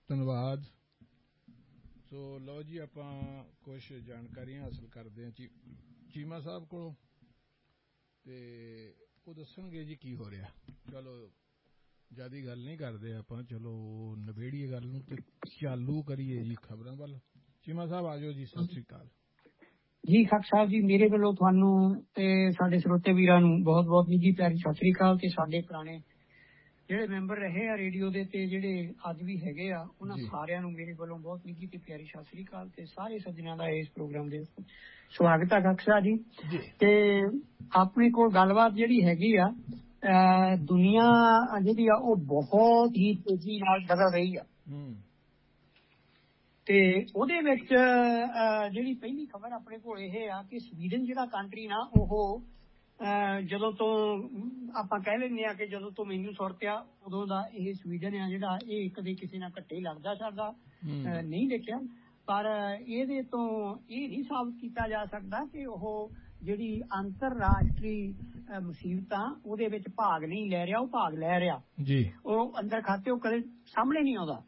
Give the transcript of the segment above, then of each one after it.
ਧੰਨਵਾਦ। ਸੋ ਲਓ ਜੀ, ਆਪਾਂ ਕੁਛ ਜਾਣਕਾਰੀਆਂ ਹਾਸਲ ਕਰਦੇ ਹਾਂ ਚੀਮਾ ਸਾਹਿਬ ਕੋਲੋਂ, ਤੇ ਉਹ ਦੱਸਣਗੇ ਜੀ ਕੀ ਹੋ ਰਿਹਾ। ਚਲੋ ਜ਼ਿਆਦਾ ਗੱਲ ਨਹੀਂ ਕਰਦੇ ਆਪਾਂ, ਚਲੋ ਨਿਬੇੜੀਏ ਗੱਲ ਨੂੰ ਤੇ ਚਾਲੂ ਕਰੀਏ ਜੀ ਖਬਰਾਂ ਵੱਲ। ਚੀਮਾ ਸਾਹਿਬ ਆ ਜਾਓ ਜੀ। ਸਤਿ ਸ਼੍ਰੀ ਅਕਾਲ ਜੀ। ਖੱਟ ਸਾਹਿਬ ਜੀ, ਮੇਰੇ ਵੱਲੋਂ ਤੁਹਾਨੂੰ ਤੇ ਸਾਡੇ ਸਰੋਤੇ ਵੀਰਾਂ ਨੂੰ ਬਹੁਤ ਬਹੁਤ ਨਿੱਘੀ ਪਿਆਰੀ ਸਤਿ ਸ਼੍ਰੀ ਅਕਾਲ। ਤੇ ਸਾਡੇ ਪੁਰਾਣੇ ਜਿਹੜੇ ਮੈਂਬਰ ਰਹੇ ਆ ਰੇਡੀਓ ਦੇ ਤੇ ਜਿਹੜੇ ਅੱਜ ਵੀ ਹੈਗੇ ਆ, ਉਹਨਾਂ ਸਾਰਿਆਂ ਨੂੰ ਮੇਰੇ ਵੱਲੋਂ ਬਹੁਤ ਨਿੱਘੀ ਤੇ ਪਿਆਰੀ ਸਤਿ ਸ਼੍ਰੀ ਅਕਾਲ ਤੇ ਸਾਰੇ ਸੱਜਣਾਂ ਦਾ ਇਸ ਪ੍ਰੋਗਰਾਮ ਦੇ ਸਵਾਗਤ ਹੈ ਖੱਟ ਸਾਹਿਬ ਜੀ। ਤੇ ਆਪਣੇ ਕੋਲ ਗੱਲਬਾਤ ਜਿਹੜੀ ਹੈਗੀ ਆ, ਦੁਨੀਆ ਜਿਹੜੀ ਆ ਉਹ ਬਹੁਤ ਹੀ ਤੇਜ਼ੀ ਨਾਲ ਬਦਲ ਰਹੀ ਆ, ਤੇ ਉਹਦੇ ਵਿੱਚ ਜਿਹੜੀ ਪਹਿਲੀ ਖਬਰ ਆਪਣੇ ਕੋਲ ਇਹ ਆ ਕਿ ਸਵੀਡਨ ਜਿਹੜਾ ਕੰਟਰੀ ਨਾ, ਉਹ ਜਦੋਂ ਤੋਂ ਆਪਾਂ ਕਹਿ ਲੈਂਦੇ ਆ ਕਿ ਜਦੋਂ ਤੋਂ ਮੈਨੂੰ ਸੁਰਤਿਆ ਉਦੋਂ ਦਾ ਇਹ ਸਵੀਡਨ ਆ ਜਿਹੜਾ, ਇਹ ਕਦੇ ਕਿਸੇ ਨਾਲ ਘੱਟੇ ਲੱਗਦਾ ਸਾਡਾ ਨਹੀਂ ਦੇਖਿਆ, ਪਰ ਇਹਦੇ ਤੋਂ ਇਹ ਨਹੀਂ ਸਾਬਤ ਕੀਤਾ ਜਾ ਸਕਦਾ ਕਿ ਉਹ ਜਿਹੜੀ ਅੰਤਰਰਾਸ਼ਟਰੀ ਮੁਸੀਬਤਾਂ ਉਹਦੇ ਵਿੱਚ ਭਾਗ ਨਹੀਂ ਲੈ ਰਿਹਾ, ਉਹ ਭਾਗ ਲੈ ਰਿਹਾ ਜੀ। ਉਹ ਅੰਦਰ ਖਾਤੇ ਉਹ ਕਦੇ ਸਾਹਮਣੇ ਨਹੀਂ ਆਉਂਦਾ।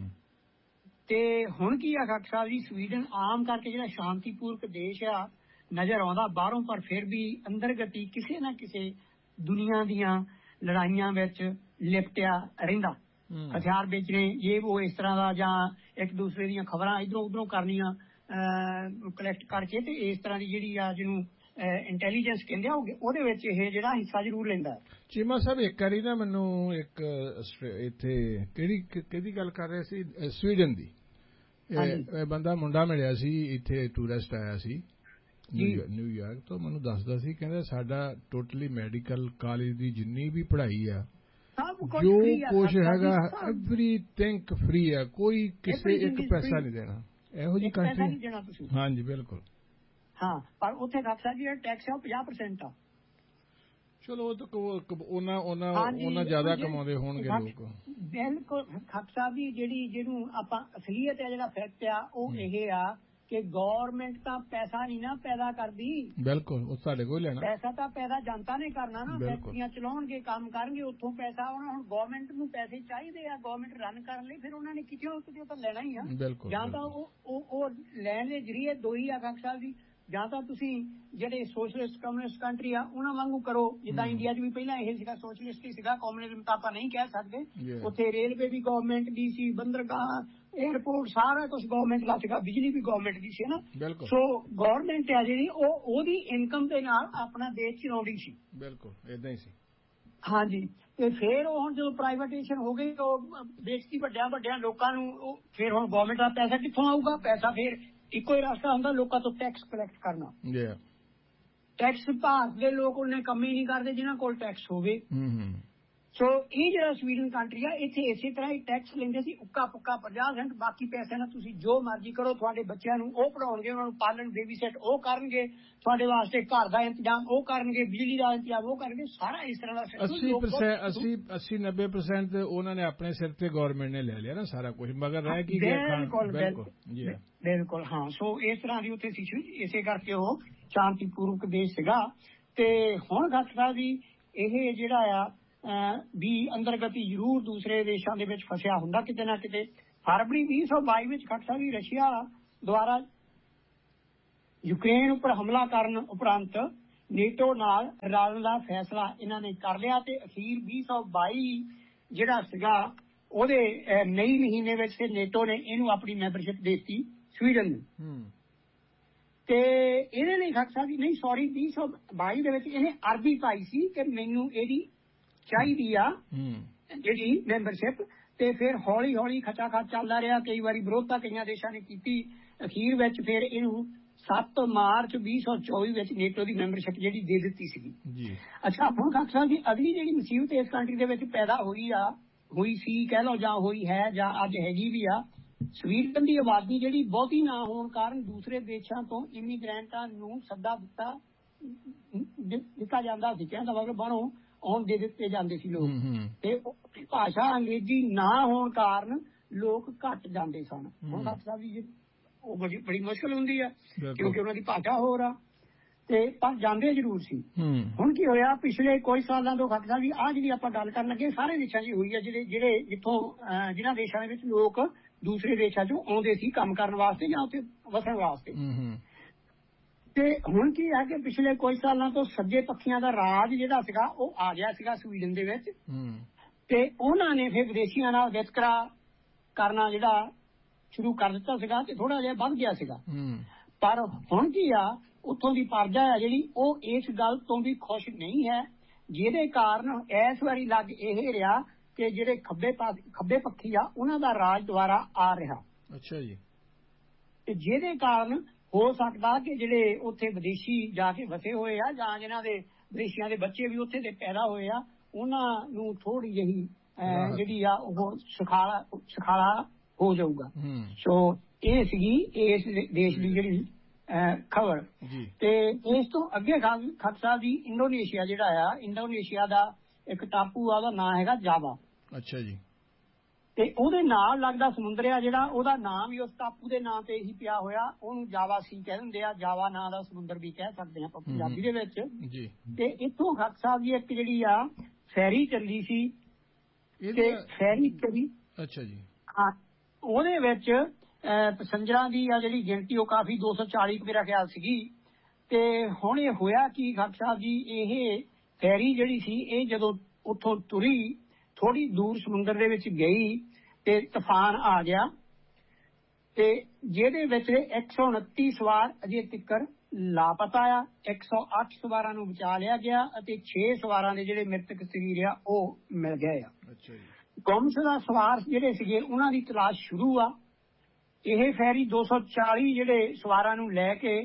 ਤੇ ਹੁਣ ਕੀ ਆ ਖੱਟ ਸਾਹਿਬ ਜੀ, ਸਵੀਡਨ ਆਮ ਕਰਕੇ ਜਿਹੜਾ ਸ਼ਾਂਤੀਪੂਰਕ ਦੇਸ਼ ਆ ਨਜ਼ਰ ਆਉਂਦਾ ਬਾਹਰੋਂ, ਪਰ ਫਿਰ ਵੀ ਅੰਦਰਗਤੀ ਕਿਸੇ ਨਾ ਕਿਸੇ ਦੁਨੀਆ ਦੀਆਂ ਲੜਾਈਆਂ ਵਿੱਚ ਲਿਪਟਿਆ ਰਹਿੰਦਾ। ਹਥਿਆਰ ਵੇਚਣੇ, ਜੇ ਉਹ ਇਸ ਤਰ੍ਹਾਂ ਦਾ, ਜਾਂ ਇੱਕ ਦੂਸਰੇ ਦੀਆਂ ਖਬਰਾਂ ਇੱਧਰੋਂ ਉੱਧਰੋਂ ਕਰਨੀਆਂ ਕਲੈਕਟ ਕਰਕੇ, ਤੇ ਇਸ ਤਰ੍ਹਾਂ ਦੀ ਜਿਹੜੀ ਆ ਜਿਹਨੂੰ ਇੰਟੈਲੀਜੈਂਸ ਕਹਿੰਦੇ ਆ, ਉਹਦੇ ਵਿੱਚ ਇਹ ਜਿਹੜਾ ਹਿੱਸਾ ਜ਼ਰੂਰ ਲੈਂਦਾ। ਚੀਮਾ ਸਾਹਿਬ ਇੱਕ ਵਾਰੀ ਨਾ ਮੈਨੂੰ ਇੱਕ ਇੱਥੇ ਕਿਹੜੀ ਗੱਲ ਕਰ ਰਹੇ ਸੀ, ਸਵੀਡਨ ਦੀ, ਬੰਦਾ ਮੁੰਡਾ ਮਿਲਿਆ ਸੀ ਇੱਥੇ, ਟੂਰਿਸਟ ਆਇਆ ਸੀ ਨਿਊਯਾਰਕ ਤੋਂ, ਮੈਨੂੰ ਦੱਸਦਾ ਸੀ, ਕਹਿੰਦਾ ਸਾਡਾ ਟੋਟਲੀ ਮੈਡੀਕਲ ਕਾਲਜ ਦੀ ਜਿੰਨੀ ਵੀ ਪੜ੍ਹਾਈ ਆ, ਜੋ ਕੁਛ ਹੈਗਾ ਐਵਰੀਥਿੰਗ ਫ੍ਰੀ ਆ, ਕੋਈ ਕਿਸੇ ਇੱਕ ਪੈਸਾ ਨਹੀਂ ਦੇਣਾ। ਇਹੋ ਜਿਹੀ ਕੰਟਰੀ। ਹਾਂਜੀ ਬਿਲਕੁਲ। ਹਾਂ, ਪਰ ਉੱਥੇ ਜਿਹੜਾ ਟੈਕਸ ਆ ਉਹ 50% ਆ। ਚਲੋ ਉਹਨਾਂ ਜ਼ਿਆਦਾ ਕਮਾਉਂਦੇ ਹੋਣਗੇ ਲੋਕ। ਬਿਲਕੁਲ ਖੱਟ ਸਾਹਿਬ ਜੀ, ਜਿਹਨੂੰ ਆਪਾਂ ਅਸਲੀਅਤ ਹੈ, ਜਿਹੜਾ ਫੈਕਟ ਆ ਉਹ ਇਹ ਆ ਕਿ ਗੌਰਮੈਂਟ ਤਾਂ ਪੈਸਾ ਨਹੀਂ ਨਾ ਪੈਦਾ ਕਰਦੀ। ਬਿਲਕੁਲ, ਉਹ ਸਾਡੇ ਕੋਲ ਲੈਣਾ ਪੈਸਾ ਤਾਂ ਪੈਦਾ ਜਨਤਾ ਨੇ ਕਰਨਾ ਨਾ, ਫੈਕਟਰੀਆਂ ਚਲਾਉਣਗੇ, ਕੰਮ ਕਰਨਗੇ, ਉੱਥੋਂ ਪੈਸਾ ਆਉਣਾ। ਹੁਣ ਗੌਰਮੈਂਟ ਨੂੰ ਪੈਸੇ ਚਾਹੀਦੇ ਆ ਗੌਰਮੈਂਟ ਰਨ ਕਰਨ ਲਈ, ਫਿਰ ਉਹਨਾਂ ਨੇ ਕਿਤੇ ਤਾਂ ਲੈਣਾ ਹੀ ਆ। ਜਾਂ ਤਾਂ ਉਹ ਲੈਣ ਦੇ ਜਰੀਏ ਦੋ ਹੀ ਆ ਖੱਟ ਸਾਹਿਬ ਜੀ, ਜਾਂ ਤਾਂ ਤੁਸੀਂ ਜਿਹੜੇ ਸੋਸ਼ਲਿਸਟ ਕਮਿਊਨਿਸਟ ਕੰਟਰੀ ਆ ਉਹਨਾਂ ਵਾਂਗੂ ਕਰੋ, ਜਿੱਦਾਂ ਇੰਡੀਆ 'ਚ ਵੀ ਪਹਿਲਾਂ ਇਹ ਸੀਗਾ, ਸੋਸ਼ਲਿਸਟ ਹੀ ਸੀਗਾ, ਕਮਿਊਨਿਜ਼ਮ ਤਾਂ ਆਪਾਂ ਨਹੀਂ ਕਹਿ ਸਕਦੇ। ਉੱਥੇ ਰੇਲਵੇ ਵੀ ਗਵਰਨਮੈਂਟ ਦੀ ਸੀ, ਬੰਦਰਗਾਹ, ਏਅਰਪੋਰਟ, ਸਾਰਾ ਕੁਛ ਗਵਰਨਮੈਂਟ ਦਾ ਸੀਗਾ, ਬਿਜਲੀ ਵੀ ਗਵਰਨਮੈਂਟ ਦੀ ਸੀ ਨਾ। ਸੋ ਗਵਰਨਮੈਂਟ ਆ ਜਿਹੜੀ ਉਹਦੀ ਇਨਕਮ ਦੇ ਨਾਲ ਆਪਣਾ ਦੇਸ਼ ਚਲਾਉਂਦੀ ਸੀ। ਬਿਲਕੁਲ ਏਦਾਂ ਹੀ ਸੀ। ਹਾਂਜੀ, ਤੇ ਫਿਰ ਉਹ ਹੁਣ ਜਦੋਂ ਪ੍ਰਾਈਵੇਟਾਈਜੇਸ਼ਨ ਹੋ ਗਈ, ਉਹ ਵੇਚਤੀ ਵੱਡਿਆਂ ਲੋਕਾਂ ਨੂੰ, ਫਿਰ ਹੁਣ ਗਵਰਨਮੈਂਟ ਦਾ ਪੈਸਾ ਕਿੱਥੋਂ ਆਊਗਾ? ਪੈਸਾ ਫਿਰ ਇੱਕੋ ਹੀ ਰਸਤਾ ਹੁੰਦਾ, ਲੋਕਾਂ ਤੋਂ ਟੈਕਸ ਕਲੈਕਟ ਕਰਨਾ। ਟੈਕਸ ਭਾਰਤ ਦੇ ਲੋਕ ਉਹਨੇ ਕੰਮ ਹੀ ਨਹੀਂ ਕਰਦੇ ਜਿਹਨਾਂ ਕੋਲ ਟੈਕਸ ਹੋਵੇ। ਸੋ ਇਹ ਜਿਹੜਾ ਸਵੀਡਨ ਕੰਟਰੀ ਆ, ਇੱਥੇ ਇਸੇ ਤਰ੍ਹਾਂ ਹੀ ਟੈਕਸ ਲੈਂਦੇ ਸੀ, ਉੱਕਾ ਪੁੱਕਾ 50%। ਬਾਕੀ ਪੈਸੇ ਨਾਲ ਤੁਸੀਂ ਜੋ ਮਰਜ਼ੀ ਕਰੋ, ਤੁਹਾਡੇ ਬੱਚਿਆਂ ਨੂੰ ਉਹ ਪੜ੍ਹਾਉਣਗੇ, ਉਹਨਾਂ ਨੂੰ ਪਾਲਣ, ਬੇਬੀ ਸੈਟ ਉਹ ਕਰਨਗੇ, ਤੁਹਾਡੇ ਵਾਸਤੇ ਘਰ ਦਾ ਇੰਤਜ਼ਾਮ ਉਹ ਕਰਨਗੇ, ਬਿਜਲੀ ਦਾ ਇੰਤਜ਼ਾਮ ਉਹ ਕਰਨਗੇ, ਸਾਰਾ ਇਸ ਤਰ੍ਹਾਂ ਦਾ। 80-90% ਉਹਨਾਂ ਨੇ ਆਪਣੇ ਸਿਰ ਤੇ ਗੌਰਮੈਂਟ ਨੇ ਲੈ ਲਿਆ ਨਾ ਸਾਰਾ ਕੁਝ, ਮਗਰ ਰਹਿ ਕੀ ਗਿਆ। ਬਿਲਕੁਲ ਹਾਂ। ਸੋ ਇਸ ਤਰ੍ਹਾਂ ਦੀ ਉੱਥੇ ਸੀ, ਇਸੇ ਕਰਕੇ ਉਹ ਸ਼ਾਂਤੀਪੂਰਵਕ ਦੇਸ਼ ਸੀਗਾ। ਤੇ ਹੁਣ ਗੱਲ ਸਾਹਿਬ ਜੀ, ਇਹ ਜਿਹੜਾ ਆ ਵੀ ਅੰਦਰਗਤੀ ਜ਼ਰੂਰ ਦੂਸਰੇ ਦੇਸ਼ਾਂ ਦੇ ਵਿੱਚ ਫਸਿਆ ਹੁੰਦਾ ਕਿਤੇ ਨਾ ਕਿਤੇ। ਫਰਵਰੀ 2022 ਵਿੱਚ ਖੱਟ ਸਾਹਿਬ ਜੀ, ਰਸ਼ੀਆ ਦੁਆਰਾ ਯੂਕਰੇਨ ਉੱਪਰ ਹਮਲਾ ਕਰਨ ਉਪਰੰਤ ਨੇਟੋ ਨਾਲ ਰਲਣ ਦਾ ਫੈਸਲਾ ਇਹਨਾਂ ਨੇ ਕਰ ਲਿਆ, ਤੇ ਅਖੀਰ 2022 ਜਿਹੜਾ ਸੀਗਾ ਉਹਦੇ ਮਈ ਮਹੀਨੇ ਵਿੱਚ ਨੇਟੋ ਨੇ ਇਹਨੂੰ ਆਪਣੀ ਮੈਂਬਰਸ਼ਿਪ ਦੇ ਦਿੱਤੀ ਸਵੀਡਨ ਨੂੰ। ਤੇ ਇਹਦੇ ਲਈ ਖੱਟ ਸਾਹਿਬ ਜੀ, ਨਹੀਂ ਸੌਰੀ, 2022 ਦੇ ਵਿੱਚ ਇਹਨੇ ਅਰਜ਼ੀ ਪਾਈ ਸੀ ਕਿ ਮੈਨੂੰ ਇਹਦੀ ਚਾਹੀਦੀ ਆ ਜਿਹੜੀ ਮੈਂਬਰਸ਼ਿਪ। ਤੇ ਫਿਰ ਹੌਲੀ ਹੌਲੀ ਖਚਾ ਖਚ ਚੱਲਦਾ ਰਿਹਾ, ਕਈ ਵਾਰੀ ਵਿਰੋਧਤਾ ਕਈਆਂ ਦੇਸ਼ਾਂ ਨੇ ਕੀਤੀ, ਅਖੀਰ ਵਿੱਚ ਫਿਰ ਇਹਨੂੰ 7 ਮਾਰਚ 2024 ਵਿੱਚ ਨੇਟੋ ਦੀ ਮੈਂਬਰਸ਼ਿਪ ਜਿਹੜੀ ਦੇ ਦਿੱਤੀ ਸੀਗੀ। ਅੱਛਾ, ਹੁਣ ਖੱਟ ਸਾਹਿਬ ਜੀ, ਅਗਲੀ ਜਿਹੜੀ ਮੁਸੀਬਤ ਇਸ ਕੰਟਰੀ ਦੇ ਵਿੱਚ ਪੈਦਾ ਹੋਈ ਸੀ ਕਹਿ ਲਓ, ਜਾਂ ਹੋਈ ਹੈ, ਜਾਂ ਅੱਜ ਹੈਗੀ ਵੀ ਆ, ਸਵੀਡਨ ਦੀ ਆਬਾਦੀ ਜਿਹੜੀ ਬਹੁਤੀ ਨਾ ਹੋਣ ਕਾਰਨ ਦੂਸਰੇ ਦੇਸ਼ਾਂ ਤੋਂ ਇਮੀਗ੍ਰੈਂਟਾਂ ਨੂੰ ਸੱਦਾ ਦਿੱਤਾ ਜਾਂਦਾ ਸੀ, ਕਹਿੰਦਾ ਮਤਲਬ ਬਾਹਰੋਂ ਆਉਣ ਦੇ ਦਿੱਤੇ ਜਾਂਦੇ ਸੀ ਲੋਕ, ਤੇ ਭਾਸ਼ਾ ਅੰਗਰੇਜ਼ੀ ਨਾ ਹੋਣ ਕਾਰਨ ਲੋਕ ਘੱਟ ਜਾਂਦੇ ਸਨ। ਹੁਣ ਡਾਕਟਰ ਸਾਹਿਬ ਜੀ, ਉਹ ਬੜੀ ਮੁਸ਼ਕਿਲ ਹੁੰਦੀ ਆ ਕਿਉਂਕਿ ਉਹਨਾਂ ਦੀ ਭਾਸ਼ਾ ਹੋਰ ਆ, ਤੇ ਪਰ ਜਾਂਦੇ ਜ਼ਰੂਰ ਸੀ। ਹੁਣ ਕੀ ਹੋਇਆ, ਪਿਛਲੇ ਕੁਝ ਸਾਲਾਂ ਤੋਂ ਡਾਕਟਰ ਸਾਹਿਬ ਜੀ, ਆਹ ਜਿਹੜੀ ਆਪਾਂ ਗੱਲ ਕਰਨ ਲੱਗੇ ਸਾਰੇ ਦੇਸ਼ਾਂ 'ਚ ਹੋਈ ਆ, ਜਿਹੜੇ ਜਿੱਥੋਂ ਜਿਨ੍ਹਾਂ ਦੇਸ਼ਾਂ ਦੇ ਵਿੱਚ ਲੋਕ ਦੂਸਰੇ ਦੇਸ਼ਾਂ ਚੋਂ ਆਉਂਦੇ ਸੀ ਕੰਮ ਕਰਨ ਵਾਸਤੇ ਜਾਂ ਉੱਥੇ ਵਸਣ ਵਾਸਤੇ। ਤੇ ਹੁਣ ਕੀ ਹੈ ਕਿ ਪਿਛਲੇ ਕੁਝ ਸਾਲਾਂ ਤੋਂ ਸੱਜੇ ਪੱਖੀਆਂ ਦਾ ਰਾਜ ਜਿਹੜਾ ਸੀਗਾ ਉਹ ਆ ਗਿਆ ਸੀਗਾ ਸਵੀਡਨ ਦੇ ਵਿੱਚ, ਤੇ ਉਹਨਾਂ ਨੇ ਫਿਰ ਵਿਦੇਸ਼ੀਆਂ ਨਾਲ ਵਿਤਕਰਾ ਕਰਨਾ ਜਿਹੜਾ ਸ਼ੁਰੂ ਕਰ ਦਿੱਤਾ ਸੀਗਾ ਤੇ ਥੋੜਾ ਜਿਹਾ ਵੱਧ ਗਿਆ ਸੀਗਾ। ਪਰ ਹੁਣ ਕੀ ਆ, ਉੱਥੋਂ ਦੀ ਪਰਜਾ ਆ ਜਿਹੜੀ ਉਹ ਇਸ ਗੱਲ ਤੋਂ ਵੀ ਖੁਸ਼ ਨਹੀਂ ਹੈ, ਜਿਹਦੇ ਕਾਰਨ ਇਸ ਵਾਰੀ ਲੱਗ ਇਹ ਰਿਹਾ ਕਿ ਜਿਹੜੇ ਖੱਬੇ ਪੱਖੀ ਆ ਉਹਨਾਂ ਦਾ ਰਾਜ ਦੁਆਰਾ ਆ ਰਿਹਾ। ਅੱਛਾ ਜੀ। ਤੇ ਜਿਹਦੇ ਕਾਰਨ ਹੋ ਸਕਦਾ ਕਿ ਜਿਹੜੇ ਉੱਥੇ ਵਿਦੇਸ਼ੀ ਜਾ ਕੇ ਵਸੇ ਹੋਏ ਆ ਜਾਂ ਜਿਨ੍ਹਾਂ ਦੇ ਵਿਦੇਸ਼ੀਆਂ ਦੇ ਬੱਚੇ ਵੀ ਉੱਥੇ ਦੇ ਪੈਦਾ ਹੋਏ ਆ ਉਹਨਾਂ ਨੂੰ ਥੋੜੀ ਜਿਹੀ ਜਿਹੜੀ ਆ ਉਹ ਸੁਖਾਲਾ ਹੋ ਜਾਊਗਾ। ਸੋ ਇਹ ਸੀਗੀ ਇਸ ਦੇਸ਼ ਦੀ ਜਿਹੜੀ ਖਬਰ। ਤੇ ਇਸ ਤੋਂ ਅੱਗੇ ਖਾਲਸਾ ਸਾਹਿਬ ਜੀ ਇੰਡੋਨੇਸ਼ੀਆ ਜਿਹੜਾ ਆ, ਇੰਡੋਨੇਸ਼ੀਆ ਦਾ ਇੱਕ ਟਾਪੂ ਆ, ਉਹਦਾ ਨਾਂ ਹੈਗਾ ਜਾਵਾ। ਅੱਛਾ ਜੀ। ਤੇ ਉਹਦੇ ਨਾਲ ਲੱਗਦਾ ਸਮੁੰਦਰ ਆ ਜਿਹੜਾ, ਉਹਦਾ ਨਾਮ ਵੀ ਉਸ ਟਾਪੂ ਦੇ ਨਾਂ ਤੇ ਹੀ ਪਿਆ ਹੋਇਆ, ਉਹਨੂੰ ਜਾਵਾ ਸੀ ਕਹਿ ਦਿੰਦੇ ਆ। ਜਾਵਾ ਨਾਂ ਦਾ ਸਮੁੰਦਰ ਵੀ ਕਹਿ ਸਕਦੇ ਆ ਆਪਾਂ ਪੰਜਾਬੀ ਦੇ ਵਿੱਚ ਜੀ। ਤੇ ਇੱਥੋਂ ਖਾਲਸਾ ਸਾਹਿਬ ਜੀ ਇੱਕ ਜਿਹੜੀ ਆ ਫੈਰੀ ਚੱਲੀ ਸੀ, ਤੇ ਫੈਰੀ ਚੱਲੀ। ਅੱਛਾ ਜੀ। ਹਾਂ, ਉਹਦੇ ਵਿੱਚ ਪੈਸੰਜਰਾਂ ਦੀ ਆ ਜਿਹੜੀ ਗਿਣਤੀ ਉਹ ਕਾਫੀ 240 ਮੇਰਾ ਖਿਆਲ ਸੀਗੀ। ਤੇ ਹੁਣ ਇਹ ਹੋਇਆ ਕਿ ਖਾਲਸਾ ਸਾਹਿਬ ਜੀ ਇਹ ਫੈਰੀ ਜਿਹੜੀ ਸੀ ਇਹ ਜਦੋਂ ਉੱਥੋਂ ਤੁਰੀ ਥੋੜੀ ਦੂਰ ਸਮੁੰਦਰ ਦੇ ਵਿੱਚ ਗਈ ਤੇ ਤੂਫਾਨ ਆ ਗਿਆ, ਤੇ ਜਿਹਦੇ ਵਿੱਚ 129 ਸਵਾਰ ਅਜੇ ਤੱਕ ਲਾਪਤਾ ਆ। 108 ਸਵਾਰਾਂ ਨੂੰ ਬਚਾ ਲਿਆ ਗਿਆ ਅਤੇ 6 ਸਵਾਰਾਂ ਦੇ ਜਿਹੜੇ ਮ੍ਰਿਤਕ ਸਰੀਰ ਆ ਉਹ ਮਿਲ ਗਏ ਆ। ਅੱਛਾ ਜੀ। ਗੁੰਮਸ਼ੁਦਾ ਸਵਾਰ ਜਿਹੜੇ ਸੀਗੇ ਉਹਨਾਂ ਦੀ ਤਲਾਸ਼ ਸ਼ੁਰੂ ਆ। ਇਹ ਫੈਰੀ 240 ਜਿਹੜੇ ਸਵਾਰਾਂ ਨੂੰ ਲੈ ਕੇ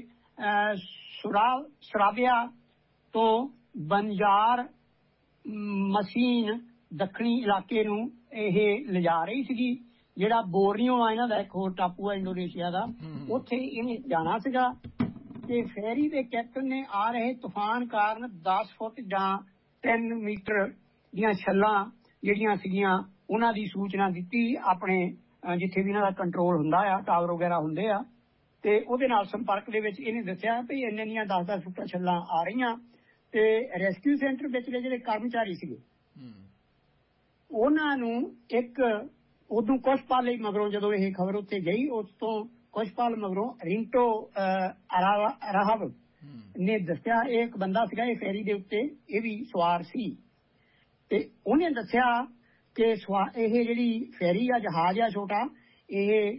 ਸਰਾਬਿਆ ਤੋਂ ਬੰਜਾਰ ਮਸੀਨ ਦੱਖਣੀ ਇਲਾਕੇ ਨੂੰ ਇਹ ਲਿਜਾ ਰਹੀ ਸੀਗੀ, ਜਿਹੜਾ ਬੋਰਨੀਓ ਆ ਇਹਨਾਂ ਦਾ ਇੱਕ ਹੋਰ ਟਾਪੂ ਆ ਇੰਡੋਨੇਸ਼ੀਆ ਦਾ, ਉੱਥੇ ਇਹਨੇ ਜਾਣਾ ਸੀਗਾ। ਤੇ ਫੈਰੀ ਦੇ ਕੈਪਟਨ ਨੇ ਆ ਰਹੇ ਤੂਫਾਨ ਕਾਰਨ 10 ਫੁੱਟ ਜਾਂ 3 ਮੀਟਰ ਦੀਆਂ ਛੱਲਾਂ ਜਿਹੜੀਆਂ ਸੀਗੀਆਂ ਉਹਨਾਂ ਦੀ ਸੂਚਨਾ ਦਿੱਤੀ ਆਪਣੇ ਜਿੱਥੇ ਵੀ ਇਹਨਾਂ ਦਾ ਕੰਟਰੋਲ ਹੁੰਦਾ ਆ, ਟਾਵਰ ਵਗੈਰਾ ਹੁੰਦੇ ਆ, ਤੇ ਉਹਦੇ ਨਾਲ ਸੰਪਰਕ ਦੇ ਵਿੱਚ ਇਹਨੇ ਦੱਸਿਆ ਵੀ ਇੰਨੇ ਦੀਆਂ 10-10 ਫੁੱਟ ਛੱਲਾਂ ਆ ਰਹੀਆਂ। ਤੇ ਰੈਸਕਿਊ ਸੈਂਟਰ ਵਿੱਚ ਜਿਹੜੇ ਕਰਮਚਾਰੀ ਸੀਗੇ ਉਹਨਾਂ ਨੂੰ ਉਦੋਂ ਕੁਝ ਪਲ ਲਈ ਮਗਰੋਂ ਜਦੋਂ ਇਹ ਖਬਰ ਉੱਥੇ ਗਈ ਉਸ ਤੋਂ ਕੁਝ ਪਲ ਮਗਰੋਂ ਰਿੰਟੋ ਰਾਹਬ ਨੇ ਦੱਸਿਆ, ਇਹ ਇੱਕ ਬੰਦਾ ਸੀਗਾ ਇਹ ਫੈਰੀ ਦੇ ਉੱਤੇ, ਇਹ ਵੀ ਸਵਾਰ ਸੀ, ਤੇ ਉਹਨੇ ਦੱਸਿਆ ਕਿ ਇਹ ਜਿਹੜੀ ਫੈਰੀ ਆ ਜਹਾਜ਼ ਆ ਛੋਟਾ, ਇਹ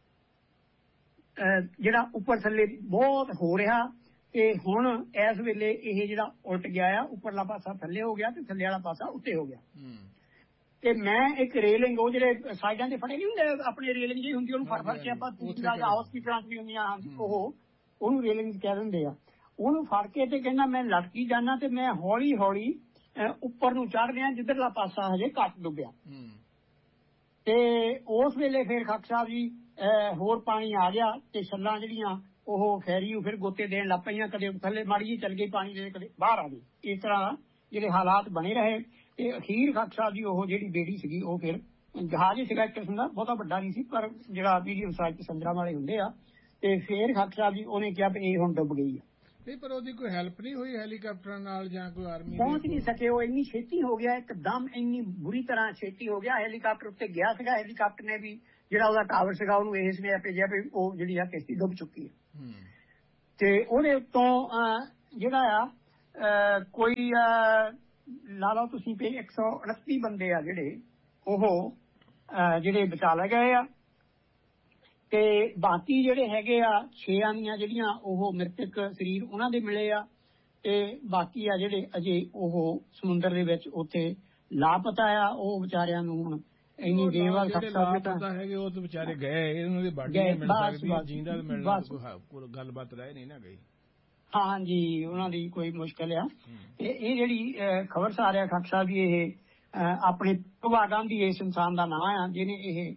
ਜਿਹੜਾ ਉੱਪਰ ਥੱਲੇ ਬਹੁਤ ਹੋ ਰਿਹਾ, ਤੇ ਹੁਣ ਇਸ ਵੇਲੇ ਇਹ ਜਿਹੜਾ ਉਲਟ ਗਿਆ ਆ, ਉੱਪਰਲਾ ਪਾਸਾ ਥੱਲੇ ਹੋ ਗਿਆ ਤੇ ਥੱਲੇ ਵਾਲਾ ਪਾਸਾ ਉੱਤੇ ਹੋ ਗਿਆ। ਤੇ ਮੈਂ ਇੱਕ ਰੇਲਿੰਗ ਉਹ ਜਿਹੜੇ ਸਾਈਡਾਂ ਤੇ ਫੜੇ ਨਹੀਂ ਹੁੰਦੇ ਆਪਣੇ ਰੇਲਿੰਗ ਜਿਹੀ ਹੁੰਦੀ ਉਹਨੂੰ ਫੜ ਕੇ ਆਪਾਂ ਹਸਪੀਟਲਾਂ 'ਚ ਵੀ ਹੁੰਦੀਆਂ ਉਹਨੂੰ ਰੇਲਿੰਗ ਕਹਿ ਦਿੰਦੇ ਆ, ਉਹਨੂੰ ਫੜ ਕੇ ਤੇ ਕਹਿੰਦਾ ਮੈਂ ਲਟਕੀ ਜਾਣਾ ਤੇ ਮੈਂ ਹੌਲੀ ਹੌਲੀ ਉੱਪਰ ਨੂੰ ਚੜ੍ਹ ਰਿਹਾ, ਜਿੱਧਰਲਾ ਪਾਸਾ ਹਜੇ ਘੱਟ ਡੁੱਬਿਆ। ਤੇ ਉਸ ਵੇਲੇ ਫਿਰ ਖਾਲਸਾ ਸਾਹਿਬ ਜੀ ਹੋਰ ਪਾਣੀ ਆ ਗਿਆ ਤੇ ਛੱਲਾਂ ਜਿਹੜੀਆਂ ਉਹ ਫੈਰੀ ਨੂੰ ਫਿਰ ਗੋਤੇ ਦੇਣ ਲੱਗ ਪਈਆਂ, ਕਦੇ ਥੱਲੇ ਮਾੜੀ ਜਿਹੀ ਚੱਲ ਗਈ ਪਾਣੀ ਦੇ, ਕਦੇ ਬਾਹਰ ਆ ਗਈ। ਇਸ ਤਰ੍ਹਾਂ ਜਿਹੜੇ ਹਾਲਾਤ ਬਣੇ ਰਹੇ ਤੇ ਅਖੀਰ ਖਾਲਸਾ ਸਾਹਿਬ ਜੀ ਉਹ ਜਿਹੜੀ ਬੇੜੀ ਸੀਗੀ ਉਹ ਫਿਰ ਜਹਾਜ਼ ਹੀ ਸੀਗਾ ਇੱਕ ਕਿਸਮ ਦਾ, ਬਹੁਤਾ ਵੱਡਾ ਨਹੀਂ ਸੀ ਪਰ ਜਿਹੜਾ ਮੀਡੀਅਮ ਸਾਈਜ਼ ਪੈਸੰਜਰਾਂ ਵਾਲੇ ਹੁੰਦੇ ਆ, ਤੇ ਫਿਰ ਖਾਲਸਾ ਸਾਹਿਬ ਜੀ ਉਹਨੇ ਕਿਹਾ ਵੀ ਇਹ ਹੁਣ ਡੁੱਬ ਗਈ ਆ। ਨਹੀਂ ਪਰ ਉਹਦੀ ਕੋਈ ਹੈਲਪ ਨਹੀਂ ਹੋਈ ਹੈਲੀਕਾਪਟਰਾਂ ਨਾਲ ਜਾਂ ਕੋਈ ਆਰਮੀ ਪਹੁੰਚ ਨਹੀਂ ਸਕੇ, ਉਹ ਇੰਨੀ ਛੇਤੀ ਹੋ ਗਿਆ, ਇੱਕਦਮ ਇੰਨੀ ਬੁਰੀ ਤਰ੍ਹਾਂ ਛੇਤੀ ਹੋ ਗਿਆ। ਹੈਲੀਕਾਪਟਰ ਉੱਤੇ ਗਿਆ ਸੀਗਾ, ਹੈਲੀਕਾਪਟਰ ਨੇ ਵੀ ਜਿਹੜਾ ਉਹਦਾ ਟਾਵਰ ਸੀਗਾ ਉਹਨੂੰ ਇਹ ਸੁਨੇਹਾ ਭੇਜਿਆ ਵੀ ਉਹ ਜਿਹੜੀ ਆ ਕਿਸ਼ਤੀ ਡੁੱਬ ਚੁੱਕੀ ਹੈ। ਤੇ ਉਹਦੇ ਉੱਤੋਂ ਜਿਹੜਾ ਆ ਕੋਈ ਲਾ ਲਓ ਤੁਸੀਂ ਵੀ 129 ਬੰਦੇ ਆ ਜਿਹੜੇ ਉਹ ਜਿਹੜੇ ਬਚਾ ਲਏ ਗਏ ਆ, ਤੇ ਬਾਕੀ ਜਿਹੜੇ ਹੈਗੇ ਆ 6 ਦੀਆਂ ਜਿਹੜੀਆਂ ਉਹ ਮ੍ਰਿਤਕ ਸਰੀਰ ਉਹਨਾਂ ਦੇ ਮਿਲੇ ਆ, ਤੇ ਬਾਕੀ ਆ ਜਿਹੜੇ ਅਜੇ ਉਹ ਸਮੁੰਦਰ ਦੇ ਵਿੱਚ ਉੱਥੇ ਲਾਪਤਾ ਆ, ਉਹ ਵਿਚਾਰਿਆਂ ਨੂੰ ਹੁਣ ਇੰਨੀ ਦੇਰ ਬਾਅਦ ਲਾਪਤਾ ਹੈਗੇ ਉਹ ਤਾਂ ਵਿਚਾਰੇ ਗਏ, ਇਹਨਾਂ ਦੀ ਬਾਡੀ ਨਹੀਂ ਮਿਲ ਸਕਦੀ, ਜੀਂਦਾ ਮਿਲਣਾ ਕੋਈ ਗੱਲਬਾਤ ਰਹਿ ਨਹੀਂ ਨਾ ਗਈ। ਹਾਂਜੀ, ਉਹਨਾਂ ਦੀ ਕੋਈ ਮੁਸ਼ਕਿਲ ਆ। ਤੇ ਇਹ ਜਿਹੜੀ ਖਬਰ ਸਾਰਿਆ ਖਾਲਸਾ ਸਾਹਿਬ ਜੀ ਇਹ ਆਪਣੇ ਭਗਵਾ ਗਾਂਧੀ ਇਸ ਇਨਸਾਨ ਦਾ ਨਾਂ ਆ ਜਿਹਨੇ ਇਹ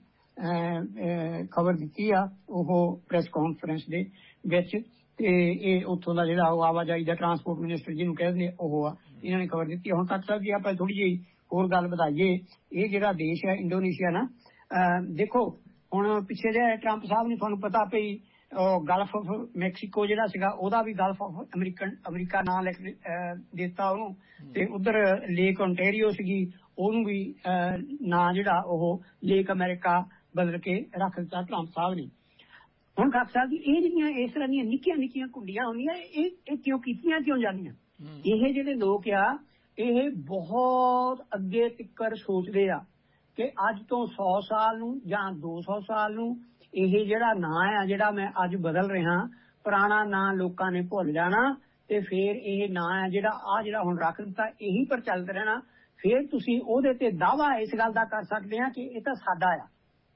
ਖਬਰ ਦਿੱਤੀ ਆ ਉਹ ਪ੍ਰੈਸ ਕਾਨਫਰੰਸ ਦੇ ਵਿੱਚ, ਤੇ ਇਹ ਉੱਥੋਂ ਦਾ ਜਿਹੜਾ ਉਹ ਆਵਾਜਾਈ ਦਾ ਟਰਾਂਸਪੋਰਟ ਮਿਨਿਸਟਰ ਜਿਹਨੂੰ ਕਹਿੰਦੇ ਉਹ ਆ, ਇਹਨਾਂ ਨੇ ਖਬਰ ਦਿੱਤੀ। ਹੁਣ ਤੱਕ ਜੀ ਆਪਾਂ ਥੋੜੀ ਜਿਹੀ ਹੋਰ ਗੱਲ ਵਧਾਈਏ, ਇਹ ਜਿਹੜਾ ਦੇਸ਼ ਹੈ ਇੰਡੋਨੇਸ਼ੀਆ ਨਾ, ਦੇਖੋ ਹੁਣ ਪਿੱਛੇ ਜਿਹੇ ਟਰੰਪ ਸਾਹਿਬ ਨੇ ਤੁਹਾਨੂੰ ਪਤਾ ਪਈ ਗਲਫ ਆਫ ਮੈਕਸੀਕੋ ਜਿਹੜਾ ਸੀਗਾ ਉਹਦਾ ਵੀ ਗਲਫ ਆਫ ਅਮਰੀਕਾ ਨਾਂ ਲਿਖ ਦਿੱਤਾ ਉਹਨੂੰ, ਤੇ ਉਧਰ ਲੇਕ ਓਨਟਾਰੀਓ ਸੀਗੀ ਉਹਨੂੰ ਵੀ ਨਾਂ ਜਿਹੜਾ ਉਹ ਲੇਕ ਅਮਰੀਕਾ ਬਦਲ ਕੇ ਰੱਖ ਦਿੱਤਾ ਟਰੰਪ ਸਾਹਿਬ ਨੇ। ਹੁਣ ਖਾਲਸਾ ਸਾਹਿਬ ਜੀ ਇਹ ਜਿਹੜੀਆਂ ਇਸ ਤਰ੍ਹਾਂ ਦੀਆਂ ਨਿੱਕੀਆਂ ਨਿੱਕੀਆਂ ਕੁੰਡੀਆਂ ਹੁੰਦੀਆਂ ਇਹ ਕਿਉਂ ਕੀਤੀਆਂ ਕਿਉਂ ਜਾਂਦੀਆਂ? ਇਹ ਜਿਹੜੇ ਲੋਕ ਆ ਇਹ ਬਹੁਤ ਅੱਗੇ ਤੱਕਰ ਸੋਚਦੇ ਆ ਕਿ ਅੱਜ ਤੋਂ 100 ਸਾਲ ਨੂੰ ਜਾਂ 200 ਸਾਲ ਨੂੰ ਇਹ ਜਿਹੜਾ ਨਾਂ ਆ ਜਿਹੜਾ ਮੈਂ ਅੱਜ ਬਦਲ ਰਿਹਾ, ਪੁਰਾਣਾ ਨਾਂ ਲੋਕਾਂ ਨੇ ਭੁੱਲ ਜਾਣਾ ਤੇ ਫਿਰ ਇਹ ਨਾਂ ਆ ਜਿਹੜਾ ਹੁਣ ਰੱਖ ਦਿੱਤਾ ਇਹੀ ਪ੍ਰਚਲਿਤ ਰਹਿਣਾ। ਫਿਰ ਤੁਸੀਂ ਉਹਦੇ ਤੇ ਦਾਅਵਾ ਇਸ ਗੱਲ ਦਾ ਕਰ ਸਕਦੇ ਆ ਕਿ ਇਹ ਤਾਂ ਸਾਡਾ ਆ।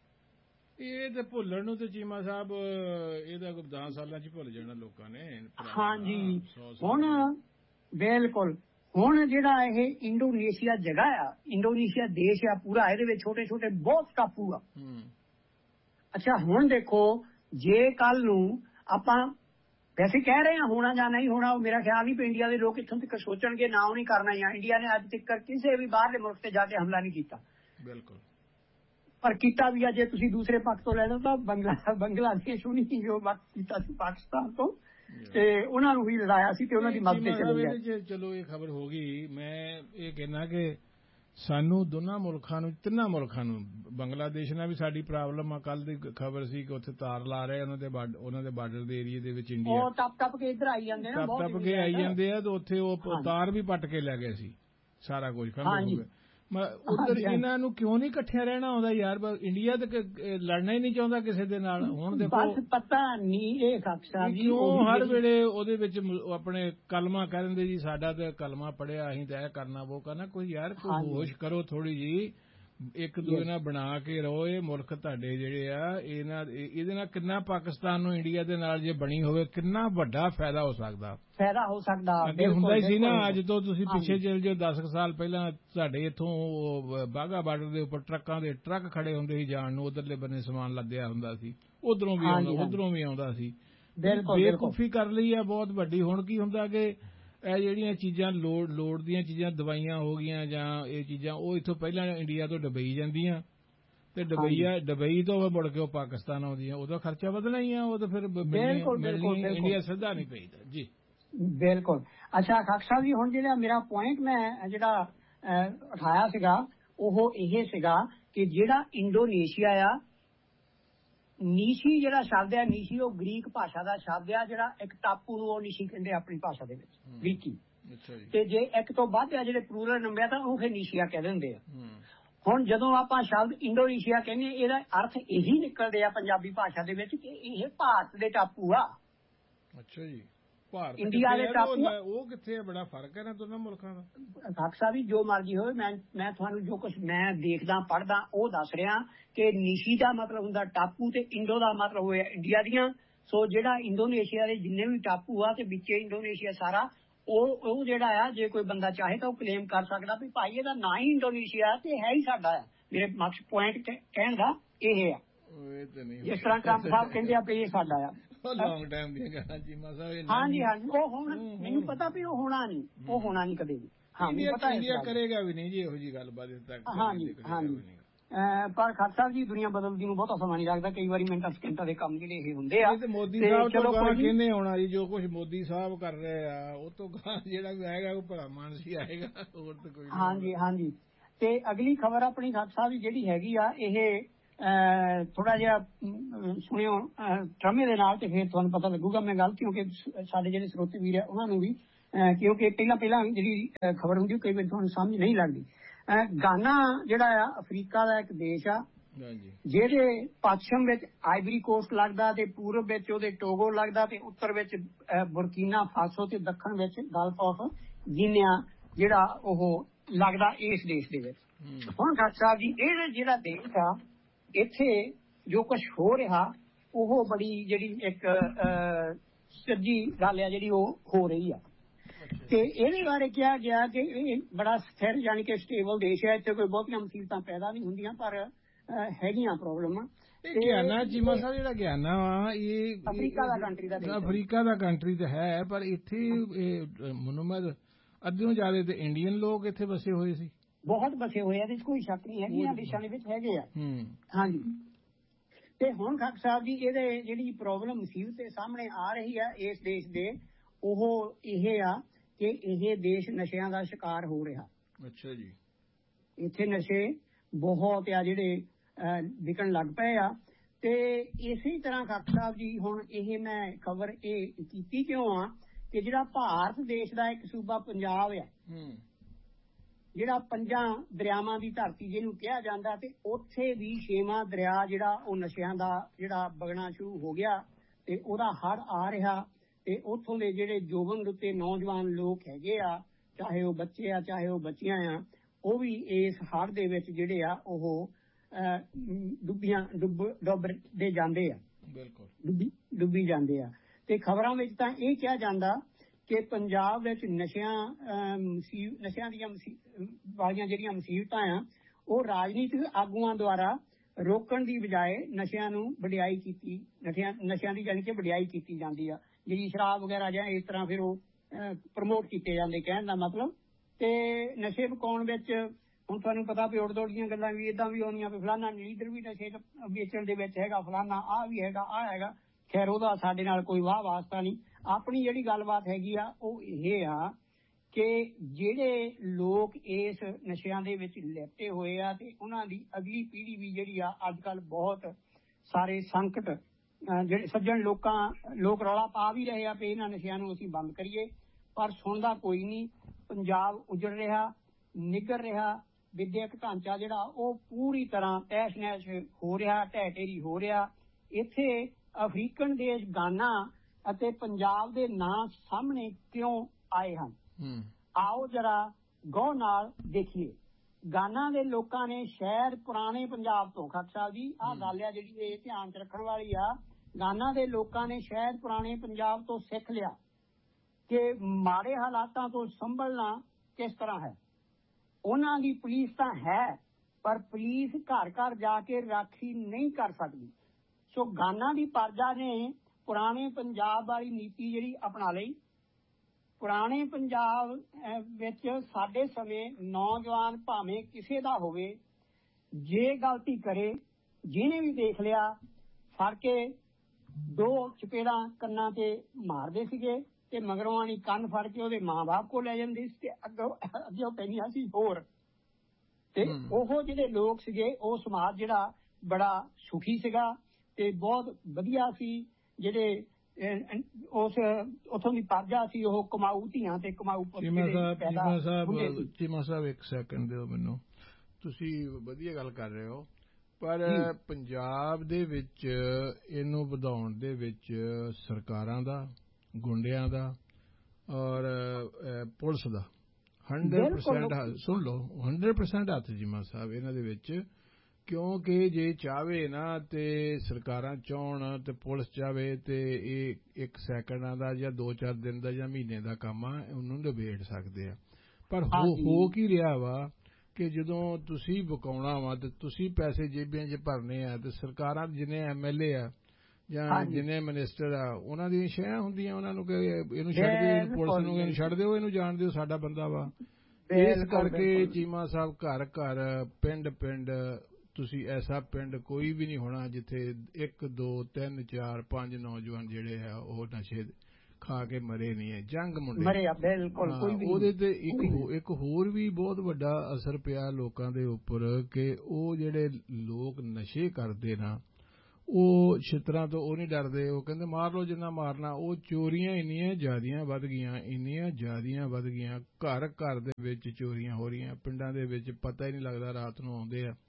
ਇਹ ਤੇ ਭੁੱਲਣ ਨੂੰ ਤੇ ਚੀਮਾ ਸਾਹਿਬ ਇਹਦਾ 10 ਸਾਲਾਂ 'ਚ ਭੁੱਲ ਜਾਣਾ ਲੋਕਾਂ ਨੇ। ਹਾਂਜੀ ਹੁਣ ਬਿਲਕੁਲ ਹੁਣ ਜਿਹੜਾ ਇਹ ਇੰਡੋਨੇਸ਼ੀਆ ਜਗ੍ਹਾ ਆ, ਇੰਡੋਨੇਸ਼ੀਆ ਦੇਸ਼ ਆ ਪੂਰਾ, ਇਹਦੇ ਵਿੱਚ ਛੋਟੇ ਛੋਟੇ ਬਹੁਤ ਟਾਪੂ ਆ। ਅੱਛਾ ਹੁਣ ਦੇਖੋ ਜੇ ਕੱਲ ਨੂੰ ਆਪਾਂ ਵੈਸੇ ਕਹਿ ਰਹੇ ਹਾਂ ਹੋਣਾ ਜਾਂ ਨਹੀਂ ਹੋਣਾ, ਉਹ ਮੇਰਾ ਖਿਆਲ ਨਹੀਂ ਵੀ ਇੰਡੀਆ ਦੇ ਲੋਕ ਇੱਥੋਂ ਤੱਕ ਸੋਚਣਗੇ ਨਾ ਉਹ ਨਹੀਂ ਕਰਨਾ। ਜਾਂ ਇੰਡੀਆ ਨੇ ਅੱਜ ਤੱਕ ਕਿਸੇ ਵੀ ਬਾਹਰਲੇ ਮੁਲਕ ਤੇ ਜਾ ਕੇ ਹਮਲਾ ਨਹੀਂ ਕੀਤਾ। ਬਿਲਕੁਲ। ਪਰ ਕੀਤਾ ਵੀ ਆ ਜੇ ਤੁਸੀਂ ਦੂਸਰੇ ਪੱਖ ਤੋਂ ਲੈ ਲਓ ਤਾਂ ਬੰਗਲਾਦੇਸ਼ ਉਹਨੇ ਜੋ ਵਕਤ ਕੀਤਾ ਸੀ ਪਾਕਿਸਤਾਨ ਤੋਂ ਤੇ ਉਹਨਾਂ ਨੂੰ ਵੀ ਲੜਾਇਆ ਸੀ ਤੇ ਉਹਨਾਂ ਦੀ ਮਦਦ ਤੇ ਚਲੇ ਗਏ। ਚਲੋ ਇਹ ਖਬਰ ਹੋ ਗਈ। ਮੈਂ ਇਹ ਕਹਿਣਾ ਕਿ ਸਾਨੂੰ ਦੋਨਾਂ ਮੁਲਕਾਂ ਨੂੰ, ਤਿੰਨਾਂ ਮੁਲਕਾਂ ਨੂੰ, ਬੰਗਲਾਦੇਸ਼ ਨਾਲ ਵੀ ਸਾਡੀ ਪ੍ਰੋਬਲਮ ਆ। ਕੱਲ ਦੀ ਖਬਰ ਸੀ ਕਿ ਉੱਥੇ ਤਾਰ ਲਾ ਰਹੇ ਉਹਨਾਂ ਦੇ ਬਾਰਡਰ ਦੇ ਏਰੀਏ ਦੇ ਵਿੱਚ ਇੰਡੀਆ। ਉਹ ਟੱਪ ਕੇ ਇੱਧਰ ਆਈ ਜਾਂਦੇ ਨੇ, ਟੱਪ ਕੇ ਆਈ ਜਾਂਦੇ ਆ ਤੇ ਉੱਥੇ ਉਹ ਤਾਰ ਵੀ ਪੱਟ ਕੇ ਲੈ ਗਏ ਸੀ ਸਾਰਾ ਕੁਝ ਖੰਭੇ ਹੋ ਗਏ। ਉੱਧਰ ਇਹਨਾਂ ਨੂੰ ਕਿਉਂ ਨਹੀਂ ਇਕੱਠਿਆਂ ਰਹਿਣਾ ਆਉਂਦਾ ਯਾਰ? ਇੰਡੀਆ ਤੇ ਲੜਨਾ ਹੀ ਨਹੀਂ ਚਾਹੁੰਦਾ ਕਿਸੇ ਦੇ ਨਾਲ। ਹੁਣ ਦੇਖੋ ਪਤਾ ਨਹੀਂ ਇਹ ਖਾਲਸਾ ਜੀ ਕਿਉਂ ਹਰ ਵੇਲੇ ਉਹਦੇ ਵਿੱਚ ਆਪਣੇ ਕਲਮਾ ਕਹਿ ਦਿੰਦੇ ਜੀ ਸਾਡਾ ਤੇ ਕਲਮਾ ਪੜਿਆ ਅਸੀਂ ਤਾਂ ਇਹ ਕਰਨਾ ਉਹ ਕਰਨਾ। ਕੋਈ ਯਾਰ ਕੋਈ ਹੋਸ਼ ਕਰੋ ਥੋੜੀ ਜੀ, ਇੱਕ ਦੂਜੇ ਨਾਲ ਬਣਾ ਕੇ ਰਹੋ। ਇਹ ਮੁਲਕ ਤੁਹਾਡੇ ਜਿਹੜੇ ਆ ਇਹਦੇ ਨਾਲ ਕਿੰਨਾ ਪਾਕਿਸਤਾਨ ਨੂੰ ਇੰਡੀਆ ਦੇ ਨਾਲ ਜੇ ਬਣੀ ਹੋਵੇ ਕਿੰਨਾ ਵੱਡਾ ਫਾਇਦਾ ਹੋ ਸਕਦਾ। ਅੱਗੇ ਹੁੰਦਾ ਹੀ ਸੀ ਨਾ। ਅੱਜ ਤੋਂ ਤੁਸੀਂ ਪਿੱਛੇ ਚਲ ਜਾਓ 10 ਸਾਲ ਪਹਿਲਾਂ ਸਾਡੇ ਇੱਥੋਂ ਬਾਘਾ ਬਾਰਡਰ ਦੇ ਉੱਪਰ ਟਰੱਕਾਂ ਦੇ ਟਰੱਕ ਖੜੇ ਹੁੰਦੇ ਸੀ ਜਾਣ ਨੂੰ, ਉਧਰਲੇ ਬੰਨੇ ਸਮਾਨ ਲੱਦਿਆ ਹੁੰਦਾ ਸੀ, ਉਧਰੋਂ ਵੀ ਆਉਂਦਾ ਸੀ। ਬੇਵਕੂਫੀ ਕਰ ਲਈ ਆ ਬਹੁਤ ਵੱਡੀ। ਹੁਣ ਕੀ ਹੁੰਦਾ ਕਿ ਇਹ ਜਿਹੜੀਆਂ ਚੀਜ਼ਾਂ ਲੋੜ ਦੀਆਂ ਚੀਜ਼ਾਂ ਦਵਾਈਆਂ ਹੋ ਗਈਆਂ ਜਾਂ ਇਹ ਚੀਜ਼ਾਂ ਉਹ ਇੱਥੋਂ ਪਹਿਲਾਂ ਇੰਡੀਆ ਤੋਂ ਡਬਈ ਜਾਂਦੀਆਂ ਤੇ ਡਬਈ ਤੋਂ ਮੁੜ ਕੇ ਉਹ ਪਾਕਿਸਤਾਨ ਆਉਂਦੀਆਂ। ਉਹਦਾ ਖਰਚਾ ਵਧਣਾ ਹੀ ਆ। ਉਹ ਤਾਂ ਫਿਰ ਇੰਡੀਆ ਸਿੱਧਾ ਨਹੀਂ ਪਈਦਾ ਜੀ। ਬਿਲਕੁਲ। ਅੱਛਾ ਖਾਲਸਾ ਜੀ ਹੁਣ ਜਿਹੜਾ ਮੇਰਾ ਪੁਆਇੰਟ ਮੈਂ ਜਿਹੜਾ ਉਠਾਇਆ ਸੀਗਾ ਉਹ ਇਹ ਸੀਗਾ ਕਿ ਜਿਹੜਾ ਇੰਡੋਨੇਸ਼ੀਆ ਆ, ਨੀਸ਼ੀ ਜਿਹੜਾ ਸ਼ਬਦ ਹੈ, ਨੀਸ਼ੀ ਉਹ ਗ੍ਰੀਕ ਭਾਸ਼ਾ ਦਾ ਸ਼ਬਦ ਆ। ਜਿਹੜਾ ਇੱਕ ਟਾਪੂ ਨੂੰ ਉਹ ਨੀਸ਼ੀ ਕਹਿੰਦੇ ਆਪਣੀ ਭਾਸ਼ਾ ਦੇ ਵਿੱਚ ਗ੍ਰੀਕੀ। ਤੇ ਜੇ ਇੱਕ ਤੋਂ ਵੱਧ ਆ ਜਿਹੜੇ ਪਲੂਰਲ ਨੰਬਰ ਤਾਂ ਉਹ ਫਿਰ ਨੀਸ਼ੀਆ ਕਹਿ ਦਿੰਦੇ ਆ। ਹੁਣ ਜਦੋਂ ਆਪਾਂ ਸ਼ਬਦ ਇੰਡੋਨੇਸ਼ੀਆ ਕਹਿੰਦੇ ਇਹਦਾ ਅਰਥ ਇਹੀ ਨਿਕਲਦੇ ਆ ਪੰਜਾਬੀ ਭਾਸ਼ਾ ਦੇ ਵਿੱਚ ਕਿ ਇਹ ਭਾਰਤ ਦੇ ਟਾਪੂ ਆ। ਅੱਛਾ ਜੀ। ਭਾਰਤ ਇੰਡੀਆ ਦੇ ਟਾਪੂ ਉਹ ਕਿੱਥੇ ਹੈ? ਬੜਾ ਫਰਕ ਹੈ ਨਾ ਦੋਨਾਂ ਮੁਲਕਾਂ ਦਾ। ਖਾਲਸਾ ਵੀ ਜੋ ਮਰਜ਼ੀ ਹੋਵੇ, ਮੈਂ ਤੁਹਾਨੂੰ ਜੋ ਕੁਝ ਮੈਂ ਦੇਖਦਾ ਪੜ੍ਹਦਾ ਉਹ ਦੱਸ ਰਿਹਾ ਕਿ ਨੀਸ਼ੀ ਦਾ ਮਤਲਬ ਹੁੰਦਾ ਟਾਪੂ ਤੇ ਇੰਡੋ ਦਾ ਮਤਲਬ ਹੋਇਆ ਇੰਡੀਆ ਦੀਆਂ। ਸੋ ਜਿਹੜਾ ਇੰਡੋਨੇਸ਼ੀਆ ਦੇ ਜਿੰਨੇ ਵੀ ਟਾਪੂ ਆ ਤੇ ਵਿੱਚ ਇੰਡੋਨੇਸ਼ੀਆ ਸਾਰਾ ਉਹ ਜਿਹੜਾ ਆ ਜੇ ਕੋਈ ਬੰਦਾ ਚਾਹੇ ਤਾਂ ਉਹ ਕਲੇਮ ਕਰ ਸਕਦਾ ਵੀ ਭਾਈ ਇਹਦਾ ਨਾ ਹੀ ਇੰਡੋਨੇਸ਼ੀਆ ਤੇ ਹੈ ਹੀ ਸਾਡਾ ਆ। ਮੇਰੇ ਮਕਸਦ ਪੁਆਇੰਟ ਕਹਿਣ ਦਾ ਇਹ ਆ। ਜਿਸ ਤਰ੍ਹਾਂ ਟਰੰਪ ਸਾਹਿਬ ਕਹਿੰਦੇ ਆ ਵੀ ਇਹ ਸਾਡਾ ਆ। ਲੌਂਗ ਟਾਈਮ ਦੀਆਂ ਗੱਲਾਂ ਚੀਮਾ ਸਾਹਿਬ। ਹਾਂਜੀ ਉਹ ਹੁਣ ਮੈਨੂੰ ਪਤਾ ਵੀ ਉਹ ਹੋਣਾ ਨਹੀਂ ਕਦੇ ਵੀ। ਇੰਡੀਆ ਕਰੇਗਾ ਵੀ ਨਹੀਂ ਜੀ ਇਹੋ ਜਿਹੀ ਗੱਲਬਾਤ ਤੱਕ। ਹਾਂਜੀ ਪਰ ਖਾਲਸਾ ਜੀ ਦੁਨੀਆ ਬਦਲਦੀ ਨੂੰ ਬਹੁਤਾ ਸਮਾਂ ਨਹੀਂ ਲੱਗਦਾ। ਕਈ ਵਾਰੀ ਮਿੰਟਾਂ ਸਕਿੰਟਾਂ ਦੇ ਕੰਮ ਜਿਹੜੇ ਇਹ ਹੁੰਦੇ ਆ। ਮੋਦੀ ਸਾਹਿਬ ਤੋਂ ਗਾਂ ਕਿਹਨੇ ਆਉਣਾ ਜੀ? ਜੋ ਕੁਝ ਮੋਦੀ ਸਾਹਿਬ ਕਰ ਰਹੇ ਆ ਉਹ ਤੋਂ ਗਾਂ ਜਿਹੜਾ ਆਏਗਾ ਉਹ ਭਲਾ ਮਾਨਸੀ ਆਏਗਾ, ਹੋਰ ਤਾਂ ਕੋਈ ਨਹੀਂ। ਹਾਂਜੀ ਤੇ ਅਗਲੀ ਖਬਰ ਆਪਣੀ ਖਾਲਸਾ ਜੀ ਜਿਹੜੀ ਹੈਗੀ ਆ ਇਹ ਥੋੜਾ ਜਿਹਾ ਸੁਣਿਓ ਟਰਮੇ ਦੇ ਨਾਲ ਤੇ ਫਿਰ ਤੁਹਾਨੂੰ ਪਤਾ ਲੱਗੂਗਾ ਮੈਂ ਗੱਲ, ਕਿਉਂਕਿ ਸਾਡੇ ਜਿਹੜੇ ਸਰੋਤੇ ਵੀਰ ਆ ਉਹਨਾਂ ਨੂੰ ਵੀ ਕਿਉਂਕਿ ਪਹਿਲਾਂ ਜਿਹੜੀ ਖਬਰ ਹੁੰਦੀ ਕਈ ਵਾਰ ਤੁਹਾਨੂੰ ਸਮਝ ਨਹੀਂ ਲੱਗਦੀ। ਗਾਨਾ ਜਿਹੜਾ ਆ ਅਫਰੀਕਾ ਦਾ ਇੱਕ ਦੇਸ਼ ਆ ਜਿਹਦੇ ਪੱਛਮ ਵਿੱਚ ਆਈਵਰੀ ਕੋਸਟ ਲੱਗਦਾ ਤੇ ਪੂਰਬ ਵਿੱਚ ਉਹਦੇ ਟੋਗੋ ਲੱਗਦਾ ਤੇ ਉੱਤਰ ਵਿੱਚ ਬੁਰਕੀਨਾ ਫਾਸੋ ਤੇ ਦੱਖਣ ਵਿੱਚ ਗਲਫ ਆਫ ਗਿਨਿਆ ਜਿਹੜਾ ਉਹ ਲੱਗਦਾ ਇਸ ਦੇਸ਼ ਦੇ ਵਿੱਚ। ਹੁਣ ਖਾਲਸਾ ਸਾਹਿਬ ਜੀ ਇਹ ਜਿਹੜਾ ਦੇਸ਼ ਆ ਇੱਥੇ ਜੋ ਕੁਝ ਹੋ ਰਿਹਾ ਉਹ ਬੜੀ ਜਿਹੜੀ ਇੱਕ ਸੱਜੀ ਗੱਲ ਆ ਜਿਹੜੀ ਉਹ ਹੋ ਰਹੀ ਆ। ਤੇ ਇਹਦੇ ਬਾਰੇ ਕਿਹਾ ਗਿਆ ਕਿ ਇਹ ਬੜਾ ਸਥਿਰ ਯਾਨੀ ਕਿ ਸਟੇਬਲ ਦੇਸ਼ ਹੈ। ਇੱਥੇ ਕੋਈ ਬਹੁਤੀਆਂ ਮੁਸੀਬਤਾਂ ਪੈਦਾ ਨਹੀਂ ਹੁੰਦੀਆਂ ਪਰ ਹੈਗੀਆਂ ਪ੍ਰੋਬਲਮ। ਗਿਆਨਾ ਚੀਮਾ ਸਾਹਿਬ ਜਿਹੜਾ ਗਿਆਨਾ ਵਾ ਇਹ ਅਫਰੀਕਾ ਦਾ ਕੰਟਰੀ ਤਾਂ ਹੈ ਪਰ ਇੱਥੇ ਮਨੁਮਦ ਅੱਧਿਓਂ ਜ਼ਿਆਦਾ ਤੇ ਇੰਡੀਅਨ ਲੋਕ ਇੱਥੇ ਵਸੇ ਹੋਏ ਸੀ, ਬਹੁਤ ਵਸੇ ਹੋਏ ਆ। ਇਹਦੇ ਕੋਈ ਸ਼ੱਕ ਨਹੀਂ ਹੈਗੀ, ਦੇਸ਼ਾਂ ਦੇ ਵਿੱਚ ਹੈਗੇ ਆ। ਹਾਂਜੀ ਤੇ ਹੁਣ ਖਾਲਸਾ ਸਾਹਿਬ ਜੀ ਇਹਦੇ ਜਿਹੜੀ ਪ੍ਰੋਬਲਮ ਮੁਸੀਬਤ ਸਾਹਮਣੇ ਆ ਰਹੀ ਆ ਇਸ ਦੇਸ਼ ਦੇ ਉਹ ਇਹ ਆ ਕਿ ਇਹ ਦੇਸ਼ ਨਸ਼ਿਆਂ ਦਾ ਸ਼ਿਕਾਰ ਹੋ ਰਿਹਾ। ਅੱਛਾ ਜੀ। ਇੱਥੇ ਨਸ਼ੇ ਬਹੁਤ ਆ ਜਿਹੜੇ ਵਿਕਣ ਲੱਗ ਪਏ ਆ। ਤੇ ਇਸੇ ਤਰ੍ਹਾਂ ਖਾਖਰ ਸਾਹਿਬ ਜੀ ਹੁਣ ਇਹ ਮੈਂ ਖਬਰ ਇਹ ਕੀਤੀ ਕਿਉਂ ਆ ਕਿ ਜਿਹੜਾ ਭਾਰਤ ਦੇਸ਼ ਦਾ ਇੱਕ ਸੂਬਾ ਪੰਜਾਬ ਆ, ਜਿਹੜਾ 5 ਦਰਿਆਵਾਂ ਦੀ ਧਰਤੀ ਜਿਹਨੂੰ ਕਿਹਾ ਜਾਂਦਾ, ਤੇ ਉੱਥੇ ਵੀ 6ਵਾਂ ਦਰਿਆ ਜਿਹੜਾ ਉਹ ਨਸ਼ਿਆਂ ਦਾ ਜਿਹੜਾ ਵਗਣਾ ਸ਼ੁਰੂ ਹੋ ਗਿਆ ਤੇ ਉਹਦਾ ਹੜ੍ਹ ਆ ਰਿਹਾ। ਤੇ ਉੱਥੋਂ ਦੇ ਜਿਹੜੇ ਜੋਬਨ ਉੱਤੇ ਨੌਜਵਾਨ ਲੋਕ ਹੈਗੇ ਆ, ਚਾਹੇ ਉਹ ਬੱਚੇ ਆ ਚਾਹੇ ਉਹ ਬੱਚੀਆਂ ਆ, ਉਹ ਵੀ ਇਸ ਹੜ੍ਹ ਦੇ ਵਿੱਚ ਜਿਹੜੇ ਆ ਉਹ ਡੁੱਬਦੇ ਜਾਂਦੇ ਆ, ਡੁੱਬੀ ਜਾਂਦੇ ਆ। ਤੇ ਖਬਰਾਂ ਵਿੱਚ ਤਾਂ ਇਹ ਕਿਹਾ ਜਾਂਦਾ ਕਿ ਪੰਜਾਬ ਵਿੱਚ ਨਸ਼ਿਆਂ ਦੀਆਂ ਵਾਲੀਆਂ ਜਿਹੜੀਆਂ ਮੁਸੀਬਤਾਂ ਆ ਉਹ ਰਾਜਨੀਤਿਕ ਆਗੂਆਂ ਦੁਆਰਾ ਰੋਕਣ ਦੀ ਬਜਾਏ ਨਸ਼ਿਆਂ ਨੂੰ ਵਡਿਆਈ ਕੀਤੀ, ਨਸ਼ਿਆਂ ਦੀ ਜਾਣੀ ਕਿ ਵਡਿਆਈ ਕੀਤੀ ਜਾਂਦੀ ਆ। ਜਿਹੜੀ ਸ਼ਰਾਬ ਵਗੈਰਾ ਜਾਂ ਇਸ ਤਰ੍ਹਾਂ ਫਿਰ ਉਹ ਪ੍ਰਮੋਟ ਕੀਤੇ ਜਾਂਦੇ, ਕਹਿਣ ਦਾ ਮਤਲਬ। ਤੇ ਨਸ਼ੇ ਵਿਕਾਉਣ ਵਿੱਚ ਹੁਣ ਤੁਹਾਨੂੰ ਪਤਾ ਵੀ ਉੜ ਦੌੜ ਦੀਆਂ ਗੱਲਾਂ ਵੀ ਏਦਾਂ ਵੀ ਆਉਂਦੀਆਂ ਵੀ ਫਲਾਨਾ ਲੀਡਰ ਵੀ ਨਸ਼ੇ ਵੇਚਣ ਦੇ ਵਿੱਚ ਹੈਗਾ, ਫਲਾਨਾ ਆਹ ਵੀ ਹੈਗਾ, ਆਹ ਹੈਗਾ। ਖੈਰ ਉਹਦਾ ਸਾਡੇ ਨਾਲ ਕੋਈ ਵਾਹ ਵਾਸਤਾ ਨਹੀਂ। ਆਪਣੀ ਜਿਹੜੀ ਗੱਲਬਾਤ ਹੈਗੀ ਆ ਉਹ ਇਹ ਆ ਕਿ ਜਿਹੜੇ ਲੋਕ ਇਸ ਨਸ਼ਿਆਂ ਦੇ ਵਿੱਚ ਲਿਪਟੇ ਹੋਏ ਆ ਤੇ ਉਹਨਾਂ ਦੀ ਅਗਲੀ ਪੀੜ੍ਹੀ ਵੀ ਜਿਹੜੀ ਆ ਅੱਜ ਕੱਲ੍ਹ ਬਹੁਤ ਸਾਰੇ ਸੰਕਟ ਜਿਹੜੇ ਸੱਜਣ ਲੋਕ ਰੌਲਾ ਪਾ ਵੀ ਰਹੇ ਆ ਵੀ ਇਹਨਾਂ ਨਸ਼ਿਆਂ ਨੂੰ ਅਸੀਂ ਬੰਦ ਕਰੀਏ, ਪਰ ਸੁਣਦਾ ਕੋਈ ਨਹੀਂ। ਪੰਜਾਬ ਉਜੜ ਰਿਹਾ, ਨਿੱਘਰ ਰਿਹਾ, ਵਿਦਿਅਕ ਢਾਂਚਾ ਜਿਹੜਾ ਉਹ ਪੂਰੀ ਤਰ੍ਹਾਂ ਤਹਿਸ਼ ਨਹਿਸ਼ ਹੋ ਰਿਹਾ, ਢਹਿ ਢੇਰੀ ਹੋ ਰਿਹਾ। ਇੱਥੇ ਅਫਰੀਕਨ ਦੇਸ਼ ਗਾਨਾ ਅਤੇ ਪੰਜਾਬ ਦੇ ਨਾਂ ਸਾਹਮਣੇ ਕਿਉਂ ਆਏ ਹਨ, ਆਓ ਜਰਾ ਗੌਰ ਨਾਲ ਦੇਖੀਏ। ਗਾਨਾ ਦੇ ਲੋਕਾਂ ਨੇ ਸ਼ਾਇਦ ਪੁਰਾਣੇ ਪੰਜਾਬ ਤੋਂ, ਖਾਖਰ ਸਾਹਿਬ ਜੀ ਆਹ ਗੱਲ ਆ ਜਿਹੜੀ ਇਹ ਧਿਆਨ 'ਚ ਰੱਖਣ ਵਾਲੀ ਆ, ਗਾਨਾ ਦੇ ਲੋਕਾਂ ਨੇ ਸ਼ਾਇਦ ਪੁਰਾਣੇ ਪੰਜਾਬ ਤੋਂ ਸਿੱਖ ਲਿਆ ਕਿ ਮਾੜੇ ਹਾਲਾਤਾਂ ਤੋਂ ਸੰਭਲਣਾ ਕਿਸ ਤਰ੍ਹਾਂ ਹੈ। ਉਹਨਾਂ ਦੀ ਪੁਲਿਸ ਤਾਂ ਹੈ, ਪਰ ਪੁਲਿਸ ਘਰ ਘਰ ਜਾ ਕੇ ਰਾਖੀ ਨਹੀਂ ਕਰ ਸਕਦੀ। ਸੋ ਗਾਨਾ ਦੀ ਪਰਜਾ ਨੇ ਪੁਰਾਣੇ ਪੰਜਾਬ ਵਾਲੀ ਨੀਤੀ ਜਿਹੜੀ ਅਪਣਾ ਲਈ। ਪੁਰਾਣੇ ਪੰਜਾਬ ਵਿੱਚ ਸਾਡੇ ਸਮੇਂ ਨੌਜਵਾਨ ਭਾਵੇਂ ਕਿਸੇ ਦਾ ਹੋਵੇ, ਜੇ ਗਲਤੀ ਕਰੇ, ਜਿਹਨੇ ਵੀ ਦੇਖ ਲਿਆ ਫੜ ਕੇ 2 ਚਪੇੜਾਂ ਕੰਨਾਂ ਤੇ ਮਾਰਦੇ ਸੀਗੇ ਤੇ ਮਗਰੋਂ ਆਣੀ ਕੰਨ ਫੜ ਕੇ ਉਹਦੇ ਮਾਂ-ਬਾਪ ਕੋਲ ਲੈ ਜਾਂਦੇ ਸੀ ਤੇ ਅੱਗੇ ਪੈਂਦੀਆਂ ਸੀ ਹੋਰ। ਤੇ ਉਹ ਜਿਹੜੇ ਲੋਕ ਸੀਗੇ ਉਹ ਸਮਾਜ ਜਿਹੜਾ ਬੜਾ ਸੁਖੀ ਸੀਗਾ ਤੇ ਬਹੁਤ ਵਧੀਆ ਸੀ। ਜਿਹੜੇ ਉੱਥੋਂ ਦੀ ਪਰਜਾ ਸੀ ਉਹ ਕਮਾਊ ਧੀਆਂ ਤੇ ਕਮਾਊ ਚੀਮਾ ਸਾਹਿਬ ਇੱਕ ਸੈਕਿੰਡ ਦਿਓ ਮੈਨੂੰ। ਤੁਸੀਂ ਵਧੀਆ ਗੱਲ ਕਰ ਰਹੇ ਹੋ, ਪਰ ਪੰਜਾਬ ਦੇ ਵਿੱਚ ਇਹਨੂੰ ਵਧਾਉਣ ਦੇ ਵਿੱਚ ਸਰਕਾਰਾਂ ਦਾ, ਗੁੰਡਿਆਂ ਦਾ ਔਰ ਪੁਲਿਸ ਦਾ 100% ਸੁਣ ਲਓ 100% ਹੱਥ ਚੀਮਾ ਸਾਹਿਬ ਇਹਨਾਂ ਦੇ ਵਿੱਚ। ਕਿਉਂਕਿ ਜੇ ਚਾਹਵੇ ਨਾ ਤੇ ਸਰਕਾਰਾਂ ਚਾਹੁਣ ਤੇ ਪੁਲਿਸ ਚਾਹਵੇ ਤੇ ਇਹ 1 ਸੈਕਿੰਡਾਂ ਦਾ ਜਾਂ 2-4 ਦਿਨ ਦਾ ਜਾਂ ਮਹੀਨੇ ਦਾ ਕੰਮ ਆ, ਉਹਨੂੰ ਨਿਬੇੜ ਸਕਦੇ ਆ। ਪਰ ਹੋ ਕੀ ਰਿਹਾ ਵਾ ਕਿ ਜਦੋਂ ਤੁਸੀਂ ਵਿਕਾਉਣਾ ਵਾ ਤੇ ਤੁਸੀਂ ਪੈਸੇ ਜੇਬਿਆਂ 'ਚ ਭਰਨੇ ਆ ਤੇ ਸਰਕਾਰਾਂ ਜਿੰਨੇ MLA ਆ ਜਾਂ ਜਿੰਨੇ ਮਿਨਿਸਟਰ ਆ ਉਹਨਾਂ ਦੀਆਂ ਸ਼ਹਿਆਂ ਹੁੰਦੀਆਂ, ਉਹਨਾਂ ਨੂੰ ਕਿ ਇਹਨੂੰ ਛੱਡ ਦਿਓ, ਇਹਨੂੰ ਪੁਲਿਸ ਨੂੰ ਇਹਨੂੰ ਛੱਡ ਦਿਓ, ਇਹਨੂੰ ਜਾਣ ਦਿਓ, ਸਾਡਾ ਬੰਦਾ ਵਾ। ਇਸ ਕਰਕੇ ਚੀਮਾ ਸਾਹਿਬ ਘਰ ਘਰ ਪਿੰਡ ਤੁਸੀਂ ਐਸਾ ਪਿੰਡ ਕੋਈ ਵੀ ਨਹੀਂ ਹੋਣਾ ਜਿੱਥੇ 1 2 3 4 5 ਨੌਜਵਾਨ ਜਿਹੜੇ ਆ ਉਹ ਨਸ਼ੇ ਖਾ ਕੇ ਮਰੇ ਨਹੀਂ ਹੈ। ਜੰਗ ਮੁੰਡੇ ਉਹਦੇ ਤੇ ਇੱਕ ਹੋਰ ਵੀ ਬਹੁਤ ਵੱਡਾ ਅਸਰ ਪਿਆ ਲੋਕਾਂ ਦੇ ਉੱਪਰ ਕਿ ਉਹ ਜਿਹੜੇ ਲੋਕ ਨਸ਼ੇ ਕਰਦੇ ਨਾ ਉਹ ਛਿੱਤਰਾਂ ਤੋਂ ਉਹ ਨਹੀਂ ਡਰਦੇ। ਉਹ ਕਹਿੰਦੇ ਮਾਰ ਲਓ ਜਿੰਨਾ ਮਾਰਨਾ। ਉਹ ਚੋਰੀਆਂ ਇੰਨੀਆਂ ਜ਼ਿਆਦੀਆਂ ਵੱਧ ਗਈਆਂ, ਘਰ ਘਰ ਦੇ ਵਿੱਚ ਚੋਰੀਆਂ ਹੋ ਰਹੀਆਂ। ਪਿੰਡਾਂ ਦੇ ਵਿੱਚ ਪਤਾ ਹੀ ਨਹੀਂ ਲੱਗਦਾ, ਰਾਤ ਨੂੰ ਆਉਂਦੇ ਆ,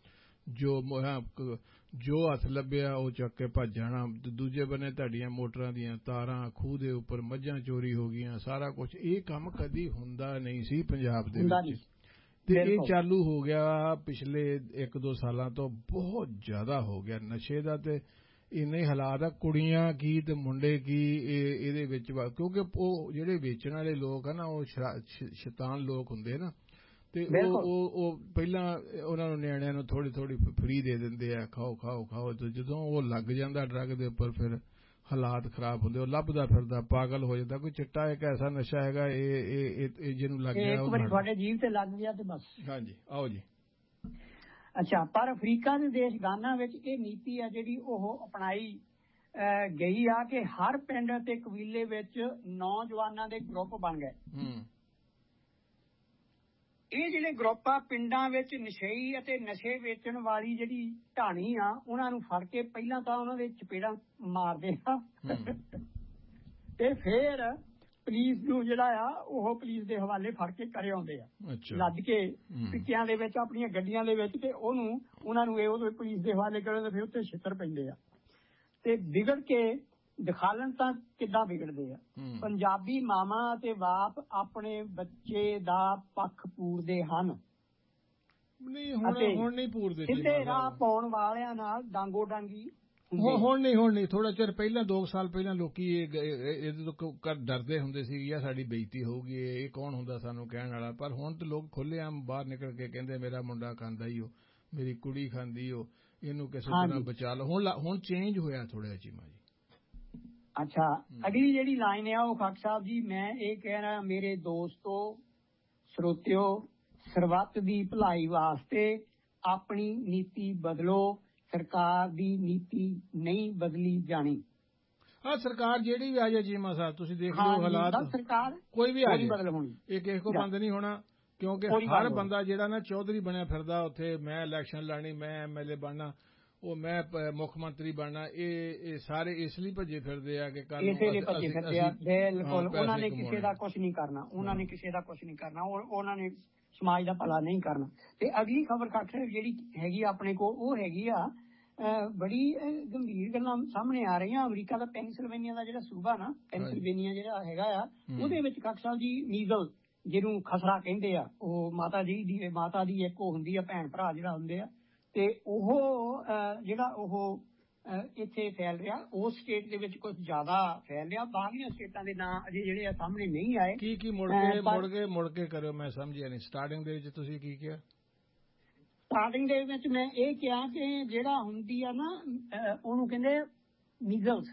ਜੋ ਹੱਥ ਲੱਭਿਆ ਉਹ ਚੱਕ ਕੇ ਭੱਜ ਜਾਣਾ। ਦੂਜੇ ਬੰਨੇ ਤੁਹਾਡੀਆਂ ਮੋਟਰਾਂ ਦੀਆਂ ਤਾਰਾਂ, ਖੂਹ ਦੇ ਉੱਪਰ ਮੱਝਾਂ ਚੋਰੀ ਹੋ ਗਈਆਂ, ਸਾਰਾ ਕੁਝ। ਇਹ ਕੰਮ ਕਦੀ ਹੁੰਦਾ ਨਹੀਂ ਸੀ ਪੰਜਾਬ ਦੇ ਵਿੱਚ ਤੇ ਇਹ ਚਾਲੂ ਹੋ ਗਿਆ ਪਿਛਲੇ 1-2 ਸਾਲਾਂ ਤੋਂ, ਬਹੁਤ ਜ਼ਿਆਦਾ ਹੋ ਗਿਆ ਨਸ਼ੇ ਦਾ। ਤੇ ਇੰਨੇ ਹਾਲਾਤ ਆ, ਕੁੜੀਆਂ ਕੀ ਤੇ ਮੁੰਡੇ ਕੀ ਇਹਦੇ ਵਿੱਚ, ਕਿਉਂਕਿ ਉਹ ਜਿਹੜੇ ਵੇਚਣ ਵਾਲੇ ਲੋਕ ਆ ਨਾ ਉਹ ਸ਼ੈਤਾਨ ਲੋਕ ਹੁੰਦੇ ਨਾ, ਤੇ ਉਹ ਪਹਿਲਾਂ ਉਹਨਾਂ ਨੂੰ ਨਿਆਣਿਆਂ ਨੂੰ ਥੋੜੀ ਫਰੀ ਦੇ ਦਿੰਦੇ ਆ, ਖਾਓ। ਤੇ ਜਦੋਂ ਉਹ ਲੱਗ ਜਾਂਦਾ ਡਰੱਗ ਦੇ ਉੱਪਰ ਫਿਰ ਹਾਲਾਤ ਖਰਾਬ ਹੁੰਦੇ। ਉਹ ਲੱਭਦਾ ਫਿਰਦਾ ਪਾਗਲ ਹੋ ਜਾਂਦਾ। ਕੋਈ ਚਿੱਟਾ ਇੱਕ ਐਸਾ ਨਸ਼ਾ ਹੈਗਾ ਇਹ ਜਿਹਨੂੰ ਲੱਗ ਗਿਆ ਇੱਕ ਵਾਰੀ ਤੁਹਾਡੇ ਜੀਭ ਤੇ ਲੱਗ ਗਿਆ ਤੇ ਬਸ। ਹਾਂਜੀ ਆਓ ਜੀ। ਅੱਛਾ, ਪਰ ਅਫਰੀਕਾ ਦੇ ਦੇਸ਼ ਗਾਨਾ ਵਿੱਚ ਇਹ ਨੀਤੀ ਆ ਜਿਹੜੀ ਉਹ ਅਪਣਾਈ ਗਈ ਆ ਕਿ ਹਰ ਪਿੰਡ ਅਤੇ ਕਬੀਲੇ ਵਿੱਚ ਨੌਜਵਾਨਾਂ ਦੇ ਗਰੁੱਪ ਬਣ ਗਏ ਇਹ ਜਿਹੜੇ ਗਰੁੱਪ ਆ ਪਿੰਡਾਂ ਵਿੱਚ ਨਸ਼ਈ ਅਤੇ ਨਸ਼ੇ ਵੇਚਣ ਵਾਲੀ ਜਿਹੜੀ ਢਾਣੀ ਆ ਉਹਨਾਂ ਨੂੰ ਫੜ ਕੇ ਪਹਿਲਾਂ ਤਾਂ ਉਹਨਾਂ ਦੇ ਚਪੇੜਾਂ ਮਾਰਦੇ ਆ ਤੇ ਫਿਰ ਪੁਲਿਸ ਨੂੰ ਜਿਹੜਾ ਆ ਉਹ ਪੁਲਿਸ ਦੇ ਹਵਾਲੇ ਫੜ ਕੇ ਕਰੇ ਆਉਂਦੇ ਆ ਲੱਦ ਕੇ ਪਿੱਕਿਆਂ ਦੇ ਵਿੱਚ ਆਪਣੀਆਂ ਗੱਡੀਆਂ ਦੇ ਵਿੱਚ ਤੇ ਉਹਨਾਂ ਨੂੰ ਇਹ ਪੁਲਿਸ ਦੇ ਹਵਾਲੇ ਕਰੋ ਤੇ ਫਿਰ ਉੱਤੇ ਛਿੱਤਰ ਪੈਂਦੇ ਆ ਤੇ ਵਿਗੜ ਕੇ ਦਿਖਾਲਣ ਤਾਂ ਕਿੱਦਾਂ ਵਿਗੜਦੇ ਆ। ਪੰਜਾਬੀ ਮਾਵਾਂ ਤੇ ਬਾਪ ਆਪਣੇ ਬੱਚੇ ਦਾ ਪੱਖ ਪੂਰਦੇ ਹਨ ਹੁਣ ਨਹੀਂ ਪੂਰਦੇ ਸਿੱਧੇ ਰਾਹ ਪਾਉਣ ਵਾਲਿਆਂ ਨਾਲ ਡਾਂਗੋ ਡਾਂਗੀ ਹੁਣ ਨਹੀਂ ਥੋੜਾ ਚਿਰ ਪਹਿਲਾਂ 2 ਸਾਲ ਪਹਿਲਾਂ ਲੋਕੀ ਇਹਦੇ ਤੋਂ ਡਰਦੇ ਹੁੰਦੇ ਸੀ ਜਾਂ ਸਾਡੀ ਬੇਇੱਜ਼ਤੀ ਹੋਊਗੀ ਇਹ ਕੌਣ ਹੁੰਦਾ ਸਾਨੂੰ ਕਹਿਣ ਵਾਲਾ ਪਰ ਹੁਣ ਤਾਂ ਲੋਕ ਖੁੱਲ੍ਹੇਆਮ ਬਾਹਰ ਨਿਕਲ ਕੇ ਕਹਿੰਦੇ ਮੇਰਾ ਮੁੰਡਾ ਖਾਂਦਾ ਹੀ ਉਹ ਮੇਰੀ ਕੁੜੀ ਖਾਂਦੀ ਉਹ ਇਹਨੂੰ ਕਿਸੇ ਤਰ੍ਹਾਂ ਬਚਾ ਲਓ ਹੁਣ ਚੇਂਜ ਹੋਇਆ ਥੋੜਾ ਚੀਮਾ ਜੀ। ਅੱਛਾ ਅਗਲੀ ਜਿਹੜੀ ਲਾਈਨ ਆ ਉਹ ਖਾਕ ਸਾਹਿਬ ਜੀ ਮੈਂ ਇਹ ਕਹਿ ਰਿਹਾ ਮੇਰੇ ਦੋਸਤੋ ਸਰੋਤਿਓ ਸਰਬੱਤ ਦੀ ਭਲਾਈ ਵਾਸਤੇ ਆਪਣੀ ਨੀਤੀ ਬਦਲੋ ਸਰਕਾਰ ਦੀ ਨੀਤੀ ਨਹੀਂ ਬਦਲੀ ਜਾਣੀ। ਸਰਕਾਰ ਜਿਹੜੀ ਵੀ ਆ ਜਾਏ ਚੀਮਾ ਸਾਹਿਬ ਤੁਸੀਂ ਦੇਖ ਲਓ ਹਾਲਾਤ ਸਰਕਾਰ ਕੋਈ ਵੀ ਆ ਜਾਏ ਬਦਲ ਹੋਣੀ ਇਹ ਕਿਸੇ ਕੋ ਬੰਦ ਨਹੀਂ ਹੋਣਾ ਕਿਉਂਕਿ ਹਰ ਬੰਦਾ ਜਿਹੜਾ ਨਾ ਚੌਧਰੀ ਬਣਿਆ ਫਿਰਦਾ ਉੱਥੇ ਮੈਂ ਇਲੈਕਸ਼ਨ ਲੜਨੀ ਮੈਂ MLA ਬਣਨਾ ਉਹ ਮੈਂ ਮੁੱਖ ਮੰਤਰੀ ਬਣਨਾ ਇਹ ਸਾਰੇ ਇਸ ਲਈ ਭੱਜੇ ਫਿਰਦੇ ਆ ਕਿ ਬਿਲਕੁਲ ਉਹਨਾਂ ਨੇ ਕਿਸੇ ਦਾ ਕੁਝ ਨਹੀਂ ਕਰਨਾ ਉਹਨਾਂ ਨੇ ਸਮਾਜ ਦਾ ਭਲਾ ਨਹੀਂ ਕਰਨਾ। ਤੇ ਅਗਲੀ ਖਬਰ ਜਿਹੜੀ ਹੈਗੀ ਆਪਣੇ ਕੋਲ ਉਹ ਹੈਗੀ ਆ ਬੜੀ ਗੰਭੀਰ ਗੱਲਾਂ ਸਾਹਮਣੇ ਆ ਰਹੀਆਂ। ਅਮਰੀਕਾ ਦਾ ਪੈਨਸਿਲਵੇਨੀਆ ਦਾ ਜਿਹੜਾ ਸੂਬਾ ਨਾ ਪੈਨਸਿਲਵੇਨੀਆ ਜਿਹੜਾ ਹੈਗਾ ਆ ਉਹਦੇ ਵਿੱਚ ਕਾਕ ਸਾਹਿਬ ਜੀ ਮੀਜ਼ਲ ਜਿਹਨੂੰ ਖਸਰਾ ਕਹਿੰਦੇ ਆ ਉਹ ਮਾਤਾ ਦੀ ਇੱਕ ਉਹ ਹੁੰਦੀ ਆ ਭੈਣ ਭਰਾ ਜਿਹੜਾ ਹੁੰਦੇ ਆ ਤੇ ਉਹ ਜਿਹੜਾ ਉਹ ਇੱਥੇ ਫੈਲ ਰਿਹਾ ਉਸ ਸਟੇਟ ਦੇ ਵਿੱਚ ਕੁਝ ਜ਼ਿਆਦਾ ਫੈਲ ਰਿਹਾ ਬਾਹਰਲੀਆਂ ਸਟੇਟਾਂ ਦੇ ਨਾਂ ਅਜੇ ਜਿਹੜੇ ਆ ਸਾਹਮਣੇ ਨਹੀਂ ਆਏ। ਕੀ ਮੁੜ ਕੇ ਕਰਿਓ ਮੈਂ ਸਮਝਿਆ ਨਹੀਂ ਸਟਾਰਟਿੰਗ ਦੇ ਵਿੱਚ ਤੁਸੀਂ ਕੀ ਕਿਹਾ? ਸਟਾਰਟਿੰਗ ਦੇ ਵਿੱਚ ਮੈਂ ਇਹ ਕਿਹਾ ਕਿ ਜਿਹੜਾ ਹੁੰਦੀ ਆ ਨਾ ਉਹਨੂੰ ਕਹਿੰਦੇ ਮੀਜ਼ਲਸ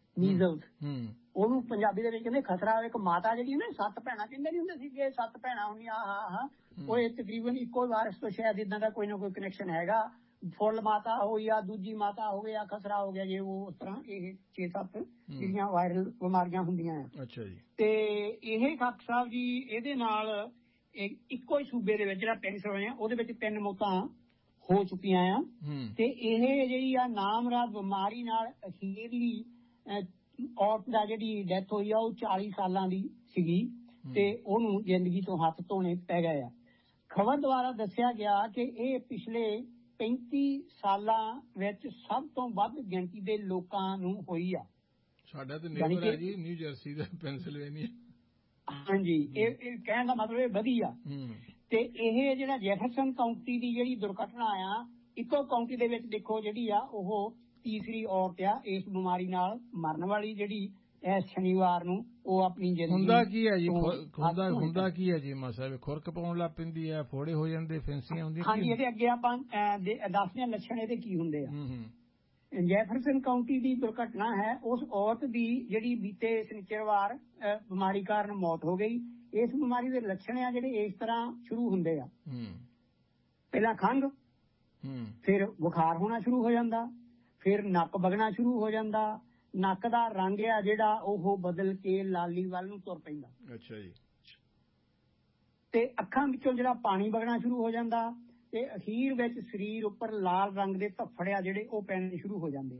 ਉਹਨੂੰ ਪੰਜਾਬੀ ਦੇ ਵਿੱਚ ਕਹਿੰਦੇ ਖਸਰਾ। ਇੱਕ ਮਾਤਾ ਜਿਹੜੀ ਨਾ 7 ਭੈਣਾਂ ਕਹਿੰਦੇ ਨਹੀਂ ਹੁੰਦੇ ਸੀ ਕਿ 7 ਭੈਣਾਂ ਹੁੰਦੀਆਂ ਉਹ ਤਕਰੀਬਨ ਇੱਕੋ ਵਾਰਸ ਤੋਂ ਸ਼ਾਇਦ ਇਦਾਂ ਦਾ ਕੋਈ ਨਾ ਕੋਈ ਕਨੈਕਸ਼ਨ ਹੈਗਾ। ਫੁੱਲ ਮਾਤਾ ਹੋਈ ਆ ਦੂਜੀ ਮਾਤਾ ਹੋ ਗਿਆ ਖਸਰਾ ਹੋ ਗਿਆ ਜੇ ਉਹ ਉਸ ਤਰ੍ਹਾਂ ਇਹ 6-7 ਜਿਹੜੀਆਂ ਵਾਇਰਲ ਬਿਮਾਰੀਆਂ ਹੁੰਦੀਆਂ ਆ। ਅੱਛਾ ਜੀ। ਤੇ ਇਹ ਖਾਕ ਸਾਹਿਬ ਜੀ ਇਹਦੇ ਨਾਲ ਇੱਕੋ ਹੀ ਸੂਬੇ ਦੇ ਵਿੱਚ ਜਿਹੜਾ ਪੈਨਸਿਲਵੇਨੀਆ ਉਹਦੇ ਵਿੱਚ 3 ਮੌਤਾਂ ਹੋ ਚੁੱਕੀਆਂ ਆ ਤੇ ਇਹ ਜਿਹੜੀ ਆ ਨਾਮਰਾਦ ਬਿਮਾਰੀ ਨਾਲ ਅਖੀਰਲੀ ਔਰਤ ਦਾ ਜਿਹੜੀ ਡੈਥ ਹੋਈ ਆ ਉਹ 40 ਸਾਲਾਂ ਦੀ ਸੀਗੀ ਤੇ ਉਹਨੂੰ ਜ਼ਿੰਦਗੀ ਤੋਂ ਹੱਥ ਧੋਣੇ ਪੈ ਗਏ ਆ। ਖਬਰ ਦੁਆਰਾ ਦੱਸਿਆ ਗਿਆ ਕਿ ਇਹ ਪਿਛਲੇ 35 ਸਾਲਾਂ ਵਿੱਚ ਸਭ ਤੋਂ ਵੱਧ ਗਿਣਤੀ ਦੇ ਲੋਕਾਂ ਨੂੰ ਹੋਈ ਆ। ਸਾਡਾ ਤਾਂ ਨੇਬਰ ਹੈ ਜੀ ਨਿਊ ਜਰਸੀ ਦਾ ਪੈਨਸਿਲਵੇਨੀਆ। ਹਾਂਜੀ ਇਹ ਕਹਿਣ ਦਾ ਮਤਲਬ ਇਹ ਵਧੀਆ ਤੇ ਇਹ ਜਿਹੜਾ ਜੈਫਰਸਨ ਕਾਉਂਟੀ ਦੀ ਜਿਹੜੀ ਦੁਰਘਟਨਾ ਆ ਇੱਕੋ ਕਾਉਂਟੀ ਦੇ ਵਿੱਚ ਦੇਖੋ ਜਿਹੜੀ ਆ ਉਹ ਤੀਸਰੀ ਔਰਤ ਆ ਇਸ ਬਿਮਾਰੀ ਨਾਲ ਮਰਨ ਵਾਲੀ ਜਿਹੜੀ ਇਸ ਸ਼ਨੀਵਾਰ ਨੂੰ ਉਹ ਆਪਣੀ ਜ਼ਿੰਦਗੀ ਹੁੰਦਾ ਕੀ ਹੈ ਜੀ ਸਾਹਿਬ ਖੁਰਕ ਪਾਉਣ ਲੱਗ ਪੈਂਦੀ ਹੈ ਫੋੜੇ ਹੋ ਜਾਂਦੇ ਫੈਂਸੀਆਂ ਹੁੰਦੀਆਂ। ਹਾਂਜੀ ਇਹਦੇ ਅੱਗੇ ਆਪਾਂ ਦੱਸਦੇ ਹਾਂ ਲੱਛਣ ਇਹਦੇ ਕੀ ਹੁੰਦੇ ਆ। ਜੈਫਰਸਨ ਕਾਉਂਟੀ ਦੀ ਦੁਰਘਟਨਾ ਹੈ ਉਸ ਔਰਤ ਦੀ ਜਿਹੜੀ ਬੀਤੇ ਸ਼ਨੀਚਰਵਾਰ ਬਿਮਾਰੀ ਕਾਰਨ ਮੌਤ ਹੋ ਗਈ। ਇਸ ਬਿਮਾਰੀ ਦੇ ਲੱਛਣ ਆ ਜਿਹੜੇ ਇਸ ਤਰ੍ਹਾਂ ਸ਼ੁਰੂ ਹੁੰਦੇ ਆ ਪਹਿਲਾਂ ਖੰਘ ਫਿਰ ਬੁਖਾਰ ਹੋਣਾ ਸ਼ੁਰੂ ਹੋ ਜਾਂਦਾ ਫਿਰ ਨੱਕ ਵਗਣਾ ਸ਼ੁਰੂ ਹੋ ਜਾਂਦਾ ਨੱਕ ਦਾ ਰੰਗ ਆ ਜਿਹੜਾ ਉਹ ਬਦਲ ਕੇ ਲਾਲੀ ਵੱਲ ਨੂੰ ਤੁਰ ਪੈਂਦਾ। ਅੱਛਾ ਜੀ। ਤੇ ਅੱਖਾਂ ਵਿੱਚੋਂ ਜਿਹੜਾ ਪਾਣੀ ਵਗਣਾ ਸ਼ੁਰੂ ਹੋ ਜਾਂਦਾ ਤੇ ਅਖੀਰ ਵਿੱਚ ਸਰੀਰ ਉੱਪਰ ਲਾਲ ਰੰਗ ਦੇ ਧੱਫੜ ਆ ਜਿਹੜੇ ਉਹ ਪੈਣੇ ਸ਼ੁਰੂ ਹੋ ਜਾਂਦੇ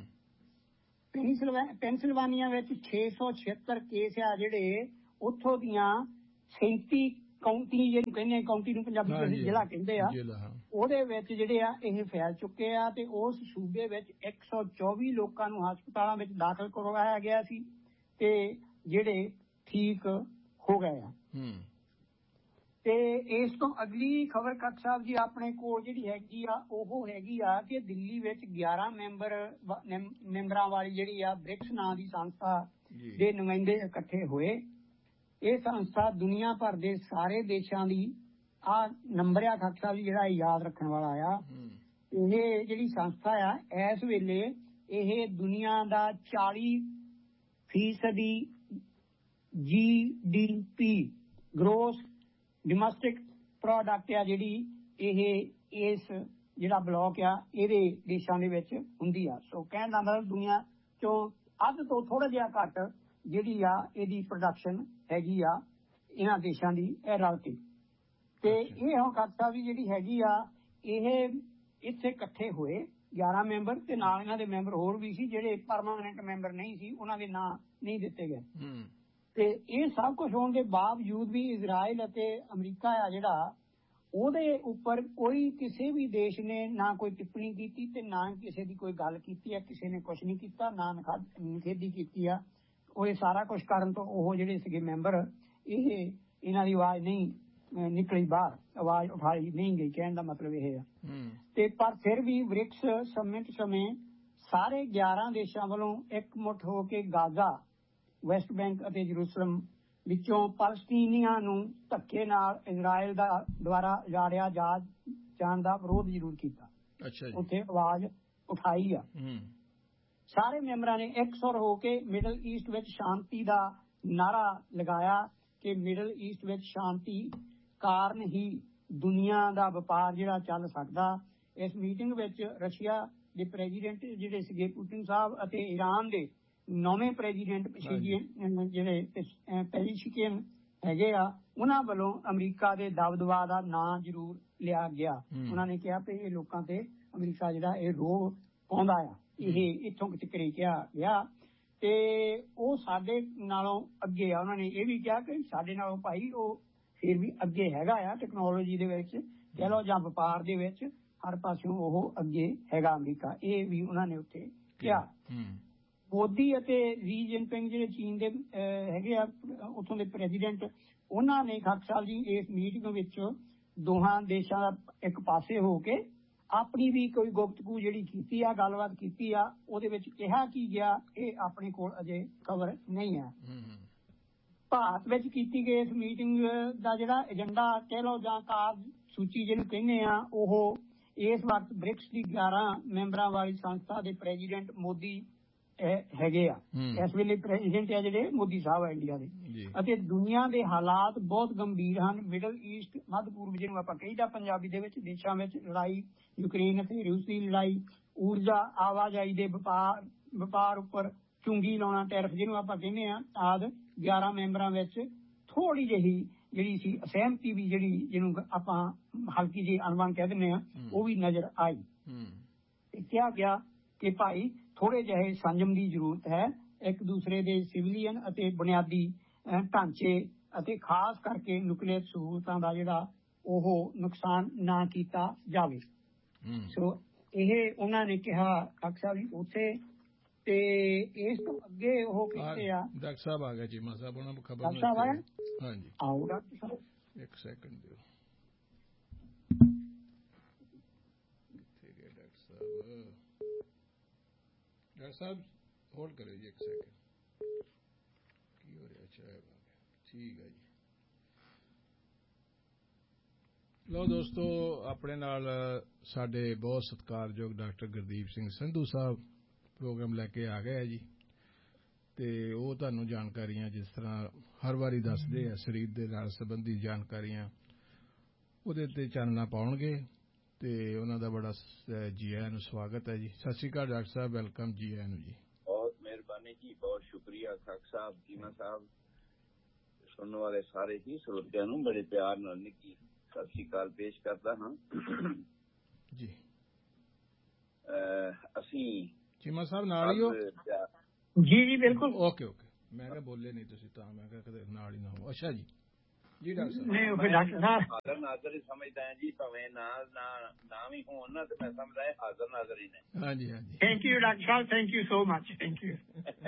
ਆ। ਪੈਨਸਿਲਵਾਨੀਆ ਵਿੱਚ 676 ਕੇਸ ਆ ਜਿਹੜੇ ਉੱਥੋਂ ਦੀਆਂ 37 ਕਾਉਂਟੀ ਜਿਹਨੂੰ ਕਹਿੰਦੇ ਕਾਉਂਟੀ ਨੂੰ ਪੰਜਾਬੀ ਵਿੱਚ ਜ਼ਿਲ੍ਹਾ ਕਹਿੰਦੇ ਆ ਉਹਦੇ ਵਿੱਚ ਜਿਹੜੇ ਆ ਇਹ ਫੈਲ ਚੁੱਕੇ ਆ ਤੇ ਉਸ ਸੂਬੇ ਵਿੱਚ 124 ਲੋਕਾਂ ਨੂੰ ਹਸਪਤਾਲਾਂ ਵਿੱਚ ਦਾਖਲ ਕਰਵਾਇਆ ਗਿਆ ਸੀ ਤੇ ਜਿਹੜੇ ਠੀਕ ਹੋ ਗਏ ਆ। ਤੇ ਇਸ ਤੋਂ ਅਗਲੀ ਖਬਰ ਕੱਟ ਸਾਹਿਬ ਜੀ ਆਪਣੇ ਕੋਲ ਜਿਹੜੀ ਹੈਗੀ ਆ ਉਹ ਹੈਗੀ ਆ ਕਿ ਦਿੱਲੀ ਵਿੱਚ 11 ਮੈਂਬਰਾਂ ਵਾਲੀ ਜਿਹੜੀ ਆ ਬ੍ਰਿਕਸ ਨਾਂ ਦੀ ਸੰਸਥਾ ਦੇ ਨੁਮਾਇੰਦੇ ਇਕੱਠੇ ਹੋਏ। ਇਹ ਸੰਸਥਾ ਦੁਨੀਆ ਭਰ ਦੇ ਸਾਰੇ ਦੇਸ਼ਾਂ ਦੀ ਆ ਨੰਬਰ ਆ ਖਾਕ ਸਾਹਿਬ ਜੀ ਜਿਹੜਾ ਯਾਦ ਰੱਖਣ ਵਾਲਾ ਆ। ਇਹ ਜਿਹੜੀ ਸੰਸਥਾ ਆ ਇਸ ਵੇਲੇ ਇਹ ਦੁਨੀਆ ਦਾ 40% GDP ਗ੍ਰੋਸ ਡੋਮੈਸਟਿਕ ਪ੍ਰੋਡਕਟ ਆ ਜਿਹੜੀ ਇਹ ਇਸ ਜਿਹੜਾ ਬਲਾਕ ਆ ਇਹਦੇ ਦੇਸ਼ਾਂ ਦੇ ਵਿੱਚ ਹੁੰਦੀ ਆ। ਸੋ ਕਹਿਣ ਦਾ ਮਤਲਬ ਦੁਨੀਆ ਚੋਂ ਅੱਧ ਤੋਂ ਥੋੜਾ ਜਿਹਾ ਘੱਟ ਜਿਹੜੀ ਆ ਇਹਦੀ ਪ੍ਰੋਡਕਸ਼ਨ ਹੈਗੀ ਆ ਇਹਨਾਂ ਦੇਸ਼ਾਂ ਦੀ ਇਹ ਰਲ ਕੇ। ਤੇ ਇਹ ਹੁਣ ਖਾਲਸਾ ਦੀ ਜਿਹੜੀ ਹੈਗੀ ਆ ਇਹ ਇੱਥੇ ਇਕੱਠੇ ਹੋਏ 11 ਮੈਂਬਰ ਤੇ ਨਾਲ ਇਹਨਾਂ ਦੇ ਮੈਂਬਰ ਹੋਰ ਵੀ ਸੀ ਜਿਹੜੇ ਪਰਮਾਨੈਂਟ ਮੈਂਬਰ ਨਹੀਂ ਸੀ, ਉਹਨਾਂ ਦੇ ਨਾਂ ਨਹੀਂ ਦਿੱਤੇ ਗਏ। ਤੇ ਇਹ ਸਭ ਕੁਝ ਹੋਣ ਦੇ ਬਾਵਜੂਦ ਵੀ ਇਜ਼ਰਾਈਲ ਅਤੇ ਅਮਰੀਕਾ ਆ ਜਿਹੜਾ ਉਹਦੇ ਉੱਪਰ ਕੋਈ ਕਿਸੇ ਵੀ ਦੇਸ਼ ਨੇ ਨਾ ਕੋਈ ਟਿੱਪਣੀ ਕੀਤੀ ਤੇ ਨਾ ਕਿਸੇ ਦੀ ਕੋਈ ਗੱਲ ਕੀਤੀ ਹੈ, ਕਿਸੇ ਨੇ ਕੁਛ ਨਹੀਂ ਕੀਤਾ, ਨਾ ਨਿਖੇਧੀ ਕੀਤੀ ਆ। ਉਹ ਇਹ ਸਾਰਾ ਕੁਛ ਕਰਨ ਤੋਂ ਉਹ ਜਿਹੜੇ ਸੀਗੇ ਮੈਂਬਰ ਇਹਨਾਂ ਦੀ ਆਵਾਜ਼ ਨਹੀਂ ਨਿਕਲੀ ਬਾਹਰ, ਆਵਾਜ਼ ਉਠਾਈ ਨਹੀਂ ਗਈ, ਕਹਿਣ ਦਾ ਮਤਲਬ ਇਹ ਆ। ਤੇ ਪਰ ਫਿਰ ਵੀ ਬ੍ਰਿਕਸ ਸਮਿਟ ਸਮੇਂ ਸਾਰੇ 11 ਦੇਸ਼ਾਂ ਵੱਲੋਂ ਇਕਮੁੱਠ ਹੋ ਕੇ ਗਾਜ਼ਾ, ਵੈਸਟ ਬੈਂਕ ਅਤੇ ਜਰੂਸਲਮ ਵਿੱਚੋਂ ਫਲਸਤੀਨੀਆਂ ਨੂੰ ਧੱਕੇ ਨਾਲ ਇਜ਼ਰਾਈਲ ਦਾ ਦੁਆਰਾ ਉਜਾੜਿਆ ਜਾਣ ਦਾ ਵਿਰੋਧ ਜ਼ਰੂਰ ਕੀਤਾ। ਉੱਥੇ ਆਵਾਜ਼ ਉਠਾਈ ਆ। ਸਾਰੇ ਮੈਂਬਰਾਂ ਨੇ ਇਕਸੁਰ ਹੋ ਕੇ ਮਿਡਲ ਈਸਟ ਵਿੱਚ ਸ਼ਾਂਤੀ ਦਾ ਨਾਅਰਾ ਲਗਾਇਆ ਕਿ ਮਿਡਲ ਈਸਟ ਵਿੱਚ ਸ਼ਾਂਤੀ ਕਾਰਨ ਹੀ ਦੁਨੀਆ ਦਾ ਵਪਾਰ ਜਿਹੜਾ ਚੱਲ ਸਕਦਾ। ਇਸ ਮੀਟਿੰਗ ਵਿੱਚ ਰਸ਼ੀਆ ਦੇ ਪ੍ਰੈਜ਼ੀਡੈਂਟ ਜਿਹੜੇ ਸੀਗੇ ਪੁਤਿਨ ਸਾਹਿਬ ਅਤੇ ਈਰਾਨ ਦੇ ਨੌਵੇਂ ਪ੍ਰੈਜ਼ੀਡੈਂਟ ਜਿਹੜੇ ਪੈਜ਼ੀਸ਼ਕਿਨ ਹੈਗੇ ਆ, ਉਹਨਾਂ ਵੱਲੋਂ ਅਮਰੀਕਾ ਦੇ ਦਬਦਬਾ ਦਾ ਨਾਂ ਜ਼ਰੂਰ ਲਿਆ ਗਿਆ। ਉਹਨਾਂ ਨੇ ਕਿਹਾ ਕਿ ਇਹ ਲੋਕਾਂ ਤੇ ਅਮਰੀਕਾ ਜਿਹੜਾ ਇਹ ਰੋਹ ਪਾਉਂਦਾ ਆ, ਇਹ ਇੱਥੋਂ ਤੱਕ ਕਿਹਾ ਗਿਆ ਤੇ ਉਹ ਸਾਡੇ ਨਾਲੋਂ ਅੱਗੇ ਆ। ਉਹਨਾਂ ਨੇ ਇਹ ਵੀ ਕਿਹਾ ਕਿ ਸਾਡੇ ਨਾਲੋਂ ਭਾਈ ਉਹ ਫਿਰ ਵੀ ਅੱਗੇ ਹੈਗਾ ਆ, ਟੈਕਨੋਲੋਜੀ ਦੇ ਵਿੱਚ ਕਹਿ ਲਓ ਜਾਂ ਵਪਾਰ ਦੇ ਵਿੱਚ ਹਰ ਪਾਸਿਓਂ ਉਹ ਅੱਗੇ ਹੈਗਾ ਅਮਰੀਕਾ, ਇਹ ਵੀ ਉਹਨਾਂ ਨੇ ਉੱਥੇ ਕਿਹਾ। ਮੋਦੀ ਅਤੇ ਜੀ ਜਿਨਪਿੰਗ ਜਿਹੜੇ ਚੀਨ ਦੇ ਹੈਗੇ ਆ ਉੱਥੋਂ ਦੇ ਪ੍ਰੈਜ਼ੀਡੈਂਟ, ਉਹਨਾਂ ਨੇ ਖਾਲਸਾ ਸਾਹਿਬ ਜੀ ਇਸ ਮੀਟਿੰਗ ਵਿੱਚ ਦੋਹਾਂ ਦੇਸ਼ਾਂ ਦਾ ਇੱਕ ਪਾਸੇ ਹੋ ਕੇ ਆਪਣੀ ਵੀ ਕੋਈ ਗੁਫ਼ਤਗੂ ਜਿਹੜੀ ਕੀਤੀ ਆ, ਗੱਲਬਾਤ ਕੀਤੀ ਆ, ਉਹਦੇ ਵਿੱਚ ਕਿਹਾ ਕੀ ਗਿਆ ਇਹ ਆਪਣੇ ਕੋਲ ਅਜੇ ਖਬਰ ਨਹੀਂ ਹੈ। ਭਾਰਤ ਵਿੱਚ ਕੀਤੀ ਗਈ ਇਸ ਮੀਟਿੰਗ ਦਾ ਜਿਹੜਾ ਏਜੰਡਾ ਕਹਿ ਲਓ ਜਾਂ ਕਾਰਜ ਸੂਚੀ ਜਿਹਨੂੰ ਕਹਿੰਦੇ ਆ, ਉਹ ਇਸ ਵਕਤ ਬ੍ਰਿਕਸ ਦੀ 11 ਮੈਂਬਰਾਂ ਵਾਲੀ ਸੰਸਥਾ ਦੇ ਪ੍ਰੈਜ਼ੀਡੈਂਟ ਮੋਦੀ ਹੈਗੇ ਆ। ਇਸ ਵੇਲੇ ਪ੍ਰੈਜ਼ੀਡੈਂਟ ਆ ਜਿਹੜੇ ਮੋਦੀ ਸਾਹਿਬ ਆ ਇੰਡੀਆ ਦੇ। ਅਤੇ ਦੁਨੀਆ ਦੇ ਹਾਲਾਤ ਬਹੁਤ ਗੰਭੀਰ ਹਨ। ਮਿਡਲ ਈਸਟ, ਮੱਧ ਪੂਰਬ ਜਿਹਨੂੰ ਆਪਾਂ ਕਹੀਦਾ ਪੰਜਾਬੀ ਦੇ ਵਿੱਚ, ਦੇਸ਼ਾਂ ਵਿੱਚ ਲੜਾਈ, ਯੂਕਰੇਨ ਅਤੇ ਰੂਸ ਦੀ ਲੜਾਈ, ਊਰਜਾ ਆਵਾਜਾਈ ਦੇ ਵਪਾਰ ਉੱਪਰ ਚੁੰਗੀ ਲਾਉਣਾ, ਟੈਰਿਫ ਜਿਹਨੂੰ ਆਪਾਂ ਕਹਿੰਦੇ ਆ ਆਦਿ 11 ਮੈਂਬਰਾਂ ਵਿੱਚ ਥੋੜੀ ਜਿਹੀ ਜਿਹੜੀ ਸੀ ਅਸਹਿਮਤੀ ਵੀ ਜਿਹੜੀ ਜਿਹਨੂੰ ਆਪਾਂ ਹਲਕੀ ਜਿਹੀ ਅਣਬਣ ਕਹਿ ਦਿੰਦੇ ਆ, ਉਹ ਵੀ ਨਜ਼ਰ ਆਈ। ਕਿਹਾ ਗਿਆ ਕਿ ਭਾਈ ਥੋੜੇ ਜਿਹੇ ਸੰਜਮ ਦੀ ਜ਼ਰੂਰਤ ਹੈ, ਇੱਕ ਦੂਸਰੇ ਦੇ ਸਿਵਲੀਅਨ ਅਤੇ ਬੁਨਿਆਦੀ ਢਾਂਚੇ ਅਤੇ ਖਾਸ ਕਰਕੇ ਨਿਊਕਲੀਅਰ ਸਹੂਲਤਾਂ ਦਾ ਜਿਹੜਾ ਉਹ ਨੁਕਸਾਨ ਨਾ ਕੀਤਾ ਜਾਵੇ। ਸੋ ਇਹ ਉਹਨਾਂ ਨੇ ਕਿਹਾ ਅਕਸਰ ਵੀ ਉੱਥੇ। ਤੇ ਇਸ ਤੋਂ ਅੱਗੇ ਉਹ ਕਹਿੰਦੇ ਆ ਡਾਕਟਰ ਸਾਹਿਬ ਆ ਗਏ, ਚੀਮਾ ਸਾਹਿਬ ਉਹਨਾਂ ਨੂੰ ਖਬਰ ਡਾਕਟਰ ਸਾਹਿਬ ਆਏ। ਹਾਂਜੀ ਆਓ ਡਾਕਟਰ ਸਾਹਿਬ, ਇੱਕ ਸੈਕਿੰਡ ਦਿਓ। ਡਾਕਟਰ ਸਾਹਿਬ ਹੋਲਡ ਕਰਿਓ ਜੀ ਇੱਕ ਸੈਕਿੰਡ। ਕੀ ਹੋ ਰਿਹਾ? ਚਾਹ ਠੀਕ ਹੈ ਜੀ। ਲਓ ਦੋਸਤੋ, ਆਪਣੇ ਨਾਲ ਸਾਡੇ ਬਹੁਤ ਸਤਿਕਾਰਯੋਗ ਡਾਕਟਰ ਗੁਰਦੀਪ ਸਿੰਘ ਸੰਧੂ ਸਾਹਿਬ ਪ੍ਰੋਗਰਾਮ ਲੈ ਕੇ ਆ ਗਏ ਜੀ। ਤੇ ਉਹ ਤੁਹਾਨੂੰ ਜਾਣਕਾਰੀਆਂ ਜਿਸ ਤਰ੍ਹਾਂ ਹਰ ਵਾਰੀ ਦੱਸਦੇ ਆ ਸਰੀਰ ਦੇ ਨਾਲ ਸੰਬੰਧੀ ਜਾਣਕਾਰੀਆਂ ਉਹਦੇ ਤੇ ਚਾਨਣਾ ਪਾਉਣਗੇ ਤੇ ਉਹਨਾਂ ਦਾ ਬੜਾ ਜੀ ਆਇਆਂ ਨੂੰ ਸਵਾਗਤ ਹੈ ਜੀ। ਸਤਿ ਸ਼੍ਰੀ ਅਕਾਲ ਡਾਕਟਰ ਸਾਹਿਬ, ਵੈਲਕਮ, ਜੀ ਆਇਆਂ ਨੂੰ ਜੀ। ਬਹੁਤ ਮਿਹਰਬਾਨੀ ਜੀ, ਬਹੁਤ ਸ਼ੁਕਰੀਆ ਖਾਕ ਸਾਹਿਬ, ਚੀਮਾ ਸਾਹਿਬ, ਸੁਣਨ ਵਾਲੇ ਸਾਰੇ ਹੀ ਸਰੋਤਿਆਂ ਨੂੰ ਬੜੇ ਪਿਆਰ ਨਾਲ ਨਿੱਕੀ ਸਤਿ ਸ਼੍ਰੀ ਅਕਾਲ ਪੇਸ਼ ਕਰਦਾ ਹਾਂ ਜੀ। ਅਸੀਂ ਚੀਮਾ ਸਾਹਿਬ ਨਾਲ ਹੀ ਹੋ? ਜੀ ਬਿਲਕੁਲ। ਓਕੇ ਮੈਂ ਕਿਹਾ ਬੋਲੇ ਨਹੀਂ ਤੁਸੀਂ, ਤਾਂ ਮੈਂ ਕਿਹਾ ਕਦੇ ਨਾਲ ਹੀ ਨਾ ਹੋ। ਅੱਛਾ ਜੀ ਡਾਕਟਰ ਸਾਹਿਬ। ਨਹੀਂ ਡਾਕਟਰ ਸਾਹਿਬ ਹਾਜ਼ਰ ਨਾਜ਼ਰ ਹੀ ਸਮਝਦਾ ਹੈ ਜੀ, ਭਾਵੇਂ ਨਾ ਵੀ ਹੋਣ ਨਾ ਤੇ ਮੈਂ ਸਮਝਦਾ ਹੈ ਹਾਜ਼ਰ ਨਾਜ਼ਰ ਹੀ ਨੇ। ਹਾਂਜੀ thank you doctor Sahib, thank you so much, thank you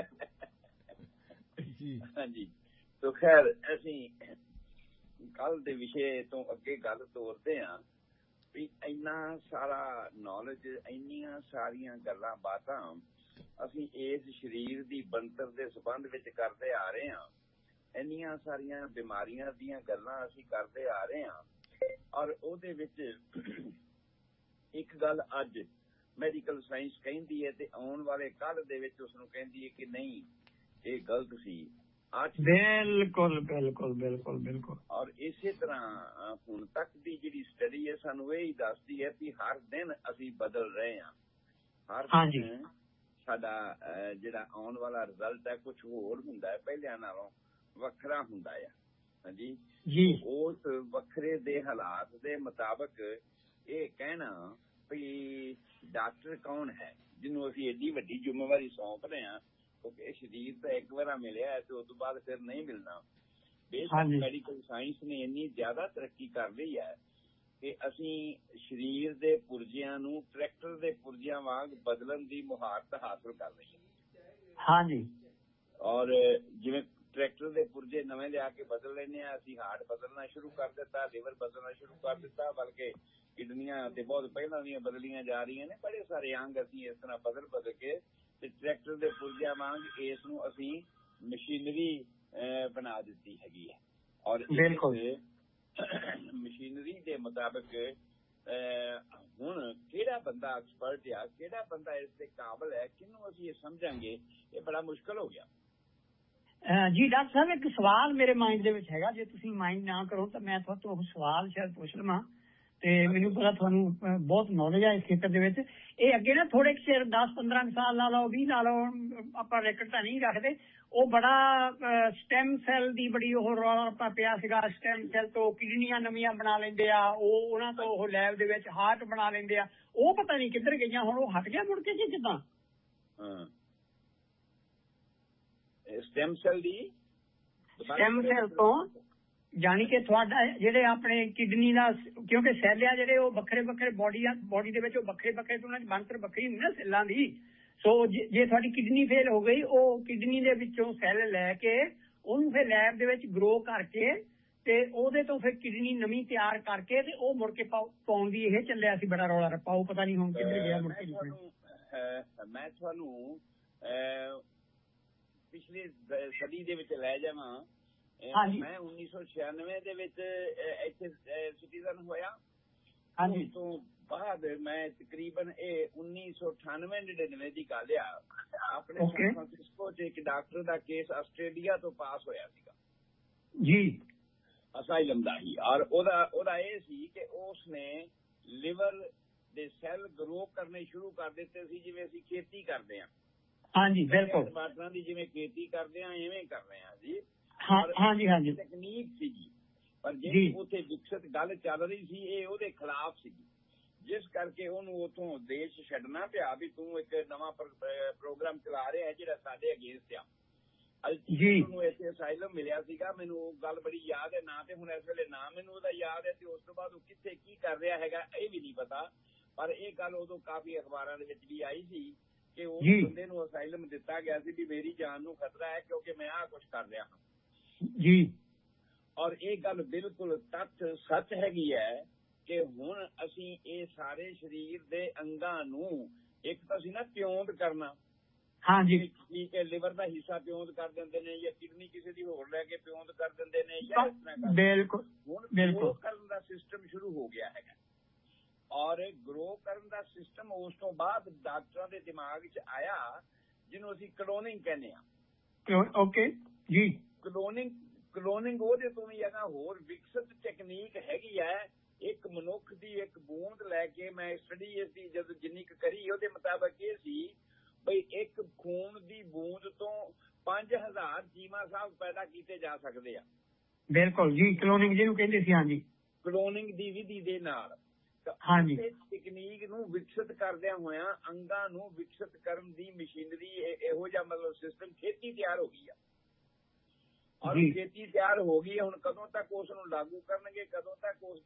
ਜੀ। ਹਾਂਜੀ, ਤੋ ਖੈਰ ਅਸੀਂ ਕੱਲ ਦੇ ਵਿਸ਼ੇ ਤੋਂ ਅੱਗੇ ਗੱਲ ਤੋਰਦੇ ਹਾਂ ਵੀ ਇੰਨਾ ਸਾਰਾ ਨੌਲੇਜ, ਇੰਨੀਆਂ ਸਾਰੀਆਂ ਗੱਲਾਂ ਬਾਤਾਂ ਅਸੀਂ ਇਸ ਸਰੀਰ ਦੀ ਬਣਤਰ ਦੇ ਸੰਬੰਧ ਵਿੱਚ ਕਰਦੇ ਆ ਰਹੇ ਹਾਂ, ਇੰਨੀਆਂ ਸਾਰੀਆਂ ਬਿਮਾਰੀਆਂ ਦੀਆਂ ਗੱਲਾਂ ਅਸੀਂ ਕਰਦੇ ਆ ਰਹੇ ਹਾਂ। ਔਰ ਉਹਦੇ ਵਿੱਚ ਇੱਕ ਗੱਲ ਅੱਜ ਮੈਡੀਕਲ ਸਾਇੰਸ ਕਹਿੰਦੀ ਹੈ ਤੇ ਆਉਣ ਵਾਲੇ ਕੱਲ੍ਹ ਦੇ ਵਿੱਚ ਉਸਨੂੰ ਕਹਿੰਦੀ ਹੈ ਕਿ ਨਹੀਂ ਇਹ ਗਲਤ ਸੀ। ਬਿਲਕੁਲ ਬਿਲਕੁਲ ਬਿਲਕੁਲ ਬਿਲਕੁਲ। ਔਰ ਇਸੇ ਤਰ੍ਹਾਂ ਹੁਣ ਤੱਕ ਦੀ ਜਿਹੜੀ ਸਟੱਡੀ ਹੈ ਸਾਨੂੰ ਇਹ ਹੀ ਦੱਸਦੀ ਹੈ ਕਿ ਹਰ ਦਿਨ ਅਸੀਂ ਬਦਲ ਰਹੇ ਹਾਂ। ਹਰ ਦਿਨ ਸਾਡਾ ਜਿਹੜਾ ਆਉਣ ਵਾਲਾ ਰਿਜ਼ਲਟ ਹੈ ਕੁਛ ਹੋਰ ਹੁੰਦਾ ਹੈ, ਪਹਿਲਿਆਂ ਨਾਲੋਂ ਵੱਖਰਾ ਹੁੰਦਾ ਹੈ। ਹਾਂਜੀ ਜੀ ਉਸ ਵੱਖਰੇ ਦੇ ਹਾਲਾਤ ਦੇ ਮੁਤਾਬਕ ਇਹ ਕਹਿਣਾ ਵੀ ਡਾਕਟਰ ਕੌਣ ਹੈ ਜਿਹਨੂੰ ਅਸੀਂ ਏਡੀ ਵੱਡੀ ਜ਼ਿੰਮੇਵਾਰੀ ਸੌਂਪ ਰਹੇ ਹਾਂ, ਕਿਉਂਕਿ ਸਰੀਰ ਤਾਂ ਇੱਕ ਵਾਰ ਮਿਲਿਆ ਤੇ ਉਸ ਤੋਂ ਬਾਅਦ ਫਿਰ ਨਹੀਂ ਮਿਲਣਾ। ਬੇਸ਼ੱਕ ਮੈਡੀਕਲ ਸਾਇੰਸ ਨੇ ਇੰਨੀ ਜ਼ਿਆਦਾ ਤਰੱਕੀ ਕਰ ਲਈ ਹੈ ਕਿ ਅਸੀਂ ਸਰੀਰ ਦੇ ਪੁਰਜਿਆਂ ਨੂੰ ਟਰੈਕਟਰ ਦੇ ਪੁਰਜਿਆਂ ਵਾਂਗ ਬਦਲਣ ਦੀ ਮੁਹਾਰਤ ਹਾਸਲ ਕਰ ਲਈ ਹੈ। ਹਾਂਜੀ। ਔਰ ਜਿਵੇਂ ਟਰੈਕਟਰ ਦੇ ਪੁਰਜੇ ਨਵੇਂ ਲਿਆ ਕੇ ਬਦਲ ਲੈਂਦੇ ਹਾਂ, ਅਸੀਂ ਹਾਰਟ ਬਦਲਣਾ ਸ਼ੁਰੂ ਕਰ ਦਿੱਤਾ, ਲਿਵਰ ਬਦਲਣਾ ਸ਼ੁਰੂ ਕਰ ਦਿੱਤਾ, ਬਲਕਿ ਕਿਡਨੀਆਂ ਤੇ ਬਹੁਤ ਪਹਿਲਾਂ ਦੀਆਂ ਬਦਲੀਆਂ ਜਾ ਰਹੀਆਂ ਨੇ। ਬੜੇ ਸਾਰੇ ਅੰਗ ਅਸੀਂ ਇਸ ਤਰ੍ਹਾਂ ਬਦਲ ਕੇ ਤੇ ਟਰੈਕਟਰ ਦੇ ਪੁਰਜਿਆਂ ਵਾਂਗ ਇਸ ਨੂੰ ਅਸੀਂ ਮਸ਼ੀਨਰੀ ਬਣਾ ਦਿੱਤੀ ਹੈਗੀ ਹੈ। ਔਰ ਮਸ਼ੀਨਰੀ ਦੇ ਮੁਤਾਬਕ ਹੁਣ ਕਿਹੜਾ ਬੰਦਾ ਐਕਸਪਰਟ ਆ, ਕਿਹੜਾ ਬੰਦਾ ਇਸ ਦੇ ਕਾਬਲ ਹੈ, ਕਿਹਨੂੰ ਅਸੀਂ ਇਹ ਸਮਝਾਂਗੇ, ਇਹ ਬੜਾ ਮੁਸ਼ਕਲ ਹੋ ਗਿਆ। ਜੀ ਡਾਕਟਰ ਸਾਹਿਬ, ਇੱਕ ਸਵਾਲ ਮੇਰੇ ਮਾਈਂਡ ਦੇ ਵਿੱਚ ਹੈਗਾ, ਜੇ ਤੁਸੀਂ ਮਾਈਂਡ ਨਾ ਕਰੋ ਤਾਂ ਮੈਂ ਤੁਹਾਡੇ ਤੋਂ ਸਵਾਲ ਸ਼ਾਇਦ ਪੁੱਛ ਲਵਾਂ। ਤੇ ਮੈਨੂੰ ਪਤਾ ਤੁਹਾਨੂੰ ਬਹੁਤ ਨੌਲੇਜ ਹੈ ਇਸ ਖੇਤਰ ਦੇ ਵਿੱਚ। ਇਹ ਅੱਗੇ ਨਾ ਥੋੜੇ ਚਿਰ 10-15 ਸਾਲ ਲਾ ਲਓ, 20 ਲਾ ਲਓ, ਆਪਾਂ ਰੈਕਡ ਤਾਂ ਨਹੀਂ ਰੱਖਦੇ, ਉਹ ਬੜਾ ਸਟੈਮ ਸੈੱਲ ਦੀ ਬੜੀ ਉਹ ਰੌਲਾ ਪਿਆ ਸੀਗਾ। ਸਟੈਮ ਸੈੱਲ ਤੋਂ ਕਿਡਨੀਆਂ ਨਵੀਆਂ ਬਣਾ ਲੈਂਦੇ ਆ, ਉਹ ਉਹਨਾਂ ਤੋਂ ਉਹ ਲੈਬ ਦੇ ਵਿੱਚ ਹਾਰਟ ਬਣਾ ਲੈਂਦੇ ਆ, ਉਹ ਪਤਾ ਨਹੀਂ ਕਿੱਧਰ ਗਈਆਂ ਹੁਣ, ਉਹ ਹਟ ਗਿਆ ਮੁੜ ਕੇ ਜੀ ਕਿੱਦਾਂ? ਸਟੈਮ ਸੈੱਲ ਤੋਂ ਜਾਣੀ ਕਿ ਤੁਹਾਡਾ ਜਿਹੜੇ ਆਪਣੇ ਕਿਡਨੀ ਦਾ, ਕਿਉਂਕਿ ਸੈੱਲ ਆ ਜਿਹੜੇ ਉਹ ਵੱਖਰੇ ਵੱਖਰੇ ਬੋਡੀ ਦੇ ਵਿੱਚ ਉਹ ਵੱਖਰੇ ਵੱਖਰੇ ਉਹਨਾਂ ਦੀ ਬਣਤਰ ਵੱਖਰੀ ਹੁੰਦੀ ਨਾ ਸੈੱਲਾਂ ਦੀ। ਸੋ ਜੇ ਤੁਹਾਡੀ ਕਿਡਨੀ ਫੇਲ ਹੋ ਗਈ, ਉਹ ਕਿਡਨੀ ਦੇ ਵਿੱਚੋਂ ਸੈੱਲ ਲੈ ਕੇ ਉਹਨੂੰ ਫਿਰ ਲੈਬ ਦੇ ਵਿੱਚ ਗਰੋ ਕਰਕੇ ਤੇ ਉਹਦੇ ਤੋਂ ਫਿਰ ਕਿਡਨੀ ਨਵੀਂ ਤਿਆਰ ਕਰਕੇ ਤੇ ਉਹ ਮੁੜ ਕੇ ਪਾਉਣ ਦੀ ਇਹ ਚੱਲਿਆ ਸੀ ਬੜਾ ਰੌਲਾ ਰੱਪਾ। ਉਹ ਪਤਾ ਨਹੀਂ ਹੁਣ ਕਿੱਧਰ ਗਿਆ ਮੁੜ ਕੇ। ਮੈਂ ਤੁਹਾਨੂੰ ਪਿਛਲੀ ਸਦੀ ਦੇ ਵਿੱਚ ਲੈ ਜਾਵਾਂ। ਮੈਂ 1996 ਦੇ ਵਿੱਚ ਇੱਥੇ ਸਿਟੀਜ਼ਨ ਹੋਇਆ। ਉਸ ਤੋਂ ਬਾਅਦ ਮੈਂ ਤਕਰੀਬਨ ਇਹ 1998-99 ਦੀ ਗੱਲ ਆ, ਆਪਣੇ ਸੈਨ ਫਰਾਂਸਿਸਕੋ 'ਚ ਇੱਕ ਡਾਕਟਰ ਦਾ ਕੇਸ ਆਸਟ੍ਰੇਲੀਆ ਤੋਂ ਪਾਸ ਹੋਇਆ ਸੀਗਾ ਜੀ, ਅਸਾਈਲਮ ਦਾ ਹੀ। ਔਰ ਉਹਦਾ ਇਹ ਸੀ ਕਿ ਉਸਨੇ ਲਿਵਰ ਦੇ ਸੈੱਲ ਗਰੋ ਕਰਨੇ ਸ਼ੁਰੂ ਕਰ ਦਿੱਤੇ ਸੀ, ਜਿਵੇਂ ਅਸੀਂ ਖੇਤੀ ਕਰਦੇ ਹਾਂ। ਹਾਂਜੀ ਬਿਲਕੁਲ, ਟਮਾਟਰਾਂ ਦੀ ਜਿਵੇਂ ਖੇਤੀ ਕਰਦੇ ਹਾਂ ਐਵੇਂ ਕਰ ਰਹੇ ਹਾਂ ਜੀ। ਹਾਂਜੀ ਤਕਨੀਕ ਸੀਗੀ, ਪਰ ਜਿਹੜੀ ਉੱਥੇ ਵਿਕਸਿਤ ਗੱਲ ਚੱਲ ਰਹੀ ਸੀ ਇਹ ਉਹਦੇ ਖਿਲਾਫ ਸੀਗੀ, ਜਿਸ ਕਰਕੇ ਉਹਨੂੰ ਉੱਥੋਂ ਦੇਸ਼ ਛੱਡਣਾ ਪਿਆ ਵੀ ਤੂੰ ਇੱਕ ਨਵਾਂ ਪ੍ਰੋਗਰਾਮ ਚਲਾ ਰਿਹਾ ਜਿਹੜਾ ਸਾਡੇ ਅਗੇਂਸਟ ਆ। ਉਹਨੂੰ ਇੱਥੇ ਅਸਾਈਲਮ ਮਿਲਿਆ ਸੀਗਾ। ਮੈਨੂੰ ਉਹ ਗੱਲ ਬੜੀ ਯਾਦ ਹੈ, ਨਾ ਤੇ ਹੁਣ ਇਸ ਵੇਲੇ ਨਾ ਮੈਨੂੰ ਉਹਦਾ ਯਾਦ ਹੈ ਤੇ ਉਸ ਤੋਂ ਬਾਅਦ ਉਹ ਕਿੱਥੇ ਕੀ ਕਰ ਰਿਹਾ ਹੈਗਾ ਇਹ ਵੀ ਨਹੀਂ ਪਤਾ। ਪਰ ਇਹ ਗੱਲ ਉਦੋਂ ਕਾਫੀ ਅਖਬਾਰਾਂ ਦੇ ਵਿੱਚ ਵੀ ਆਈ ਸੀ ਕਿ ਉਸ ਬੰਦੇ ਨੂੰ ਅਸਾਈਲਮ ਦਿੱਤਾ ਗਿਆ ਸੀ ਵੀ ਮੇਰੀ ਜਾਨ ਨੂੰ ਖਤਰਾ ਹੈ ਕਿਉਂਕਿ ਮੈਂ ਆਹ ਕੁਛ ਕਰ ਰਿਹਾ ਹਾਂ ਜੀ। ਔਰ ਇਹ ਗੱਲ ਬਿਲਕੁਲ ਤੱਥ ਸੱਚ ਹੈਗੀ ਹੈ ਕਿ ਹੁਣ ਅਸੀਂ ਇਹ ਸਾਰੇ ਸਰੀਰ ਦੇ ਅੰਗਾਂ ਨੂੰ ਇੱਕ ਤਾਂ ਸੀ ਨਾ ਪਿਉਂਦ ਕਰਨਾ। ਹਾਂਜੀ ਠੀਕ ਹੈ, ਲਿਵਰ ਦਾ ਹਿੱਸਾ ਪਿਉਂਦ ਕਰ ਦਿੰਦੇ ਨੇ ਜਾਂ ਕਿਡਨੀ ਕਿਸੇ ਦੀ ਹੋਰ ਲੈ ਕੇ ਪਿਉਂਦ ਕਰ ਦਿੰਦੇ ਨੇ ਜਾਂ ਇਸ ਤਰ੍ਹਾਂ ਬਿਲਕੁਲ। ਹੁਣ ਗਰੋ ਕਰਨ ਦਾ ਸਿਸਟਮ ਸ਼ੁਰੂ ਹੋ ਗਿਆ ਹੈਗਾ। ਔਰ ਗਰੋ ਕਰਨ ਦਾ ਸਿਸਟਮ ਉਸ ਤੋਂ ਬਾਅਦ ਡਾਕਟਰਾਂ ਦੇ ਦਿਮਾਗ 'ਚ ਆਇਆ ਜਿਹਨੂੰ ਅਸੀਂ ਕਲੋਨਿੰਗ ਕਹਿੰਦੇ ਹਾਂ। ਓਕੇ ਜੀ। ਕਲੋਨਿੰਗ ਉਹਦੇ ਤੋਂ ਵੀ ਹੈਗਾ ਹੋਰ ਵਿਕਸਿਤ ਟੈਕਨੀਕ ਹੈਗੀ ਹੈ। ਇੱਕ ਮਨੁੱਖ ਦੀ ਇੱਕ ਬੂੰਦ ਲੈ ਕੇ, ਮੈਂ ਸਟੱਡੀ ਇਸ ਦੀ ਜਦੋਂ ਜਿੰਨੀ ਕੁ ਕਰੀ ਉਹਦੇ ਮੁਤਾਬਕ ਇਹ ਸੀ ਬਈ ਇੱਕ ਖੂਨ ਦੀ ਬੂੰਦ ਤੋਂ 5000 ਜੀਵਾ ਸਾਹਿਬ ਪੈਦਾ ਕੀਤੇ ਜਾ ਸਕਦੇ ਆ। ਬਿਲਕੁਲ ਜੀ, ਕਲੋਨਿੰਗ ਜਿਹਨੂੰ ਕਹਿੰਦੇ ਸੀ। ਹਾਂਜੀ, ਕਲੋਨਿੰਗ ਦੀ ਵਿਧੀ ਦੇ ਨਾਲ ਹਾਂਜੀ ਤਕਨੀਕ ਨੂੰ ਵਿਕਸਿਤ ਕਰਦਿਆਂ ਹੋਇਆਂ ਅੰਗਾਂ ਨੂੰ ਵਿਕਸਿਤ ਕਰਨ ਦੀ ਮਸ਼ੀਨਰੀ ਇਹੋ ਜਿਹਾ ਮਤਲਬ ਸਿਸਟਮ ਖੇਤੀ ਤਿਆਰ ਹੋ ਗਈ ਆ। ਔਰ ਖੇਤੀ ਤਿਆਰ ਹੋ ਗਈ, ਹੁਣ ਕਦੋਂ ਤੱਕ ਉਸ ਨੂੰ ਲਾਗੂ ਕਰਨਗੇ, ਕਦੋਂ ਤੱਕ ਉਸ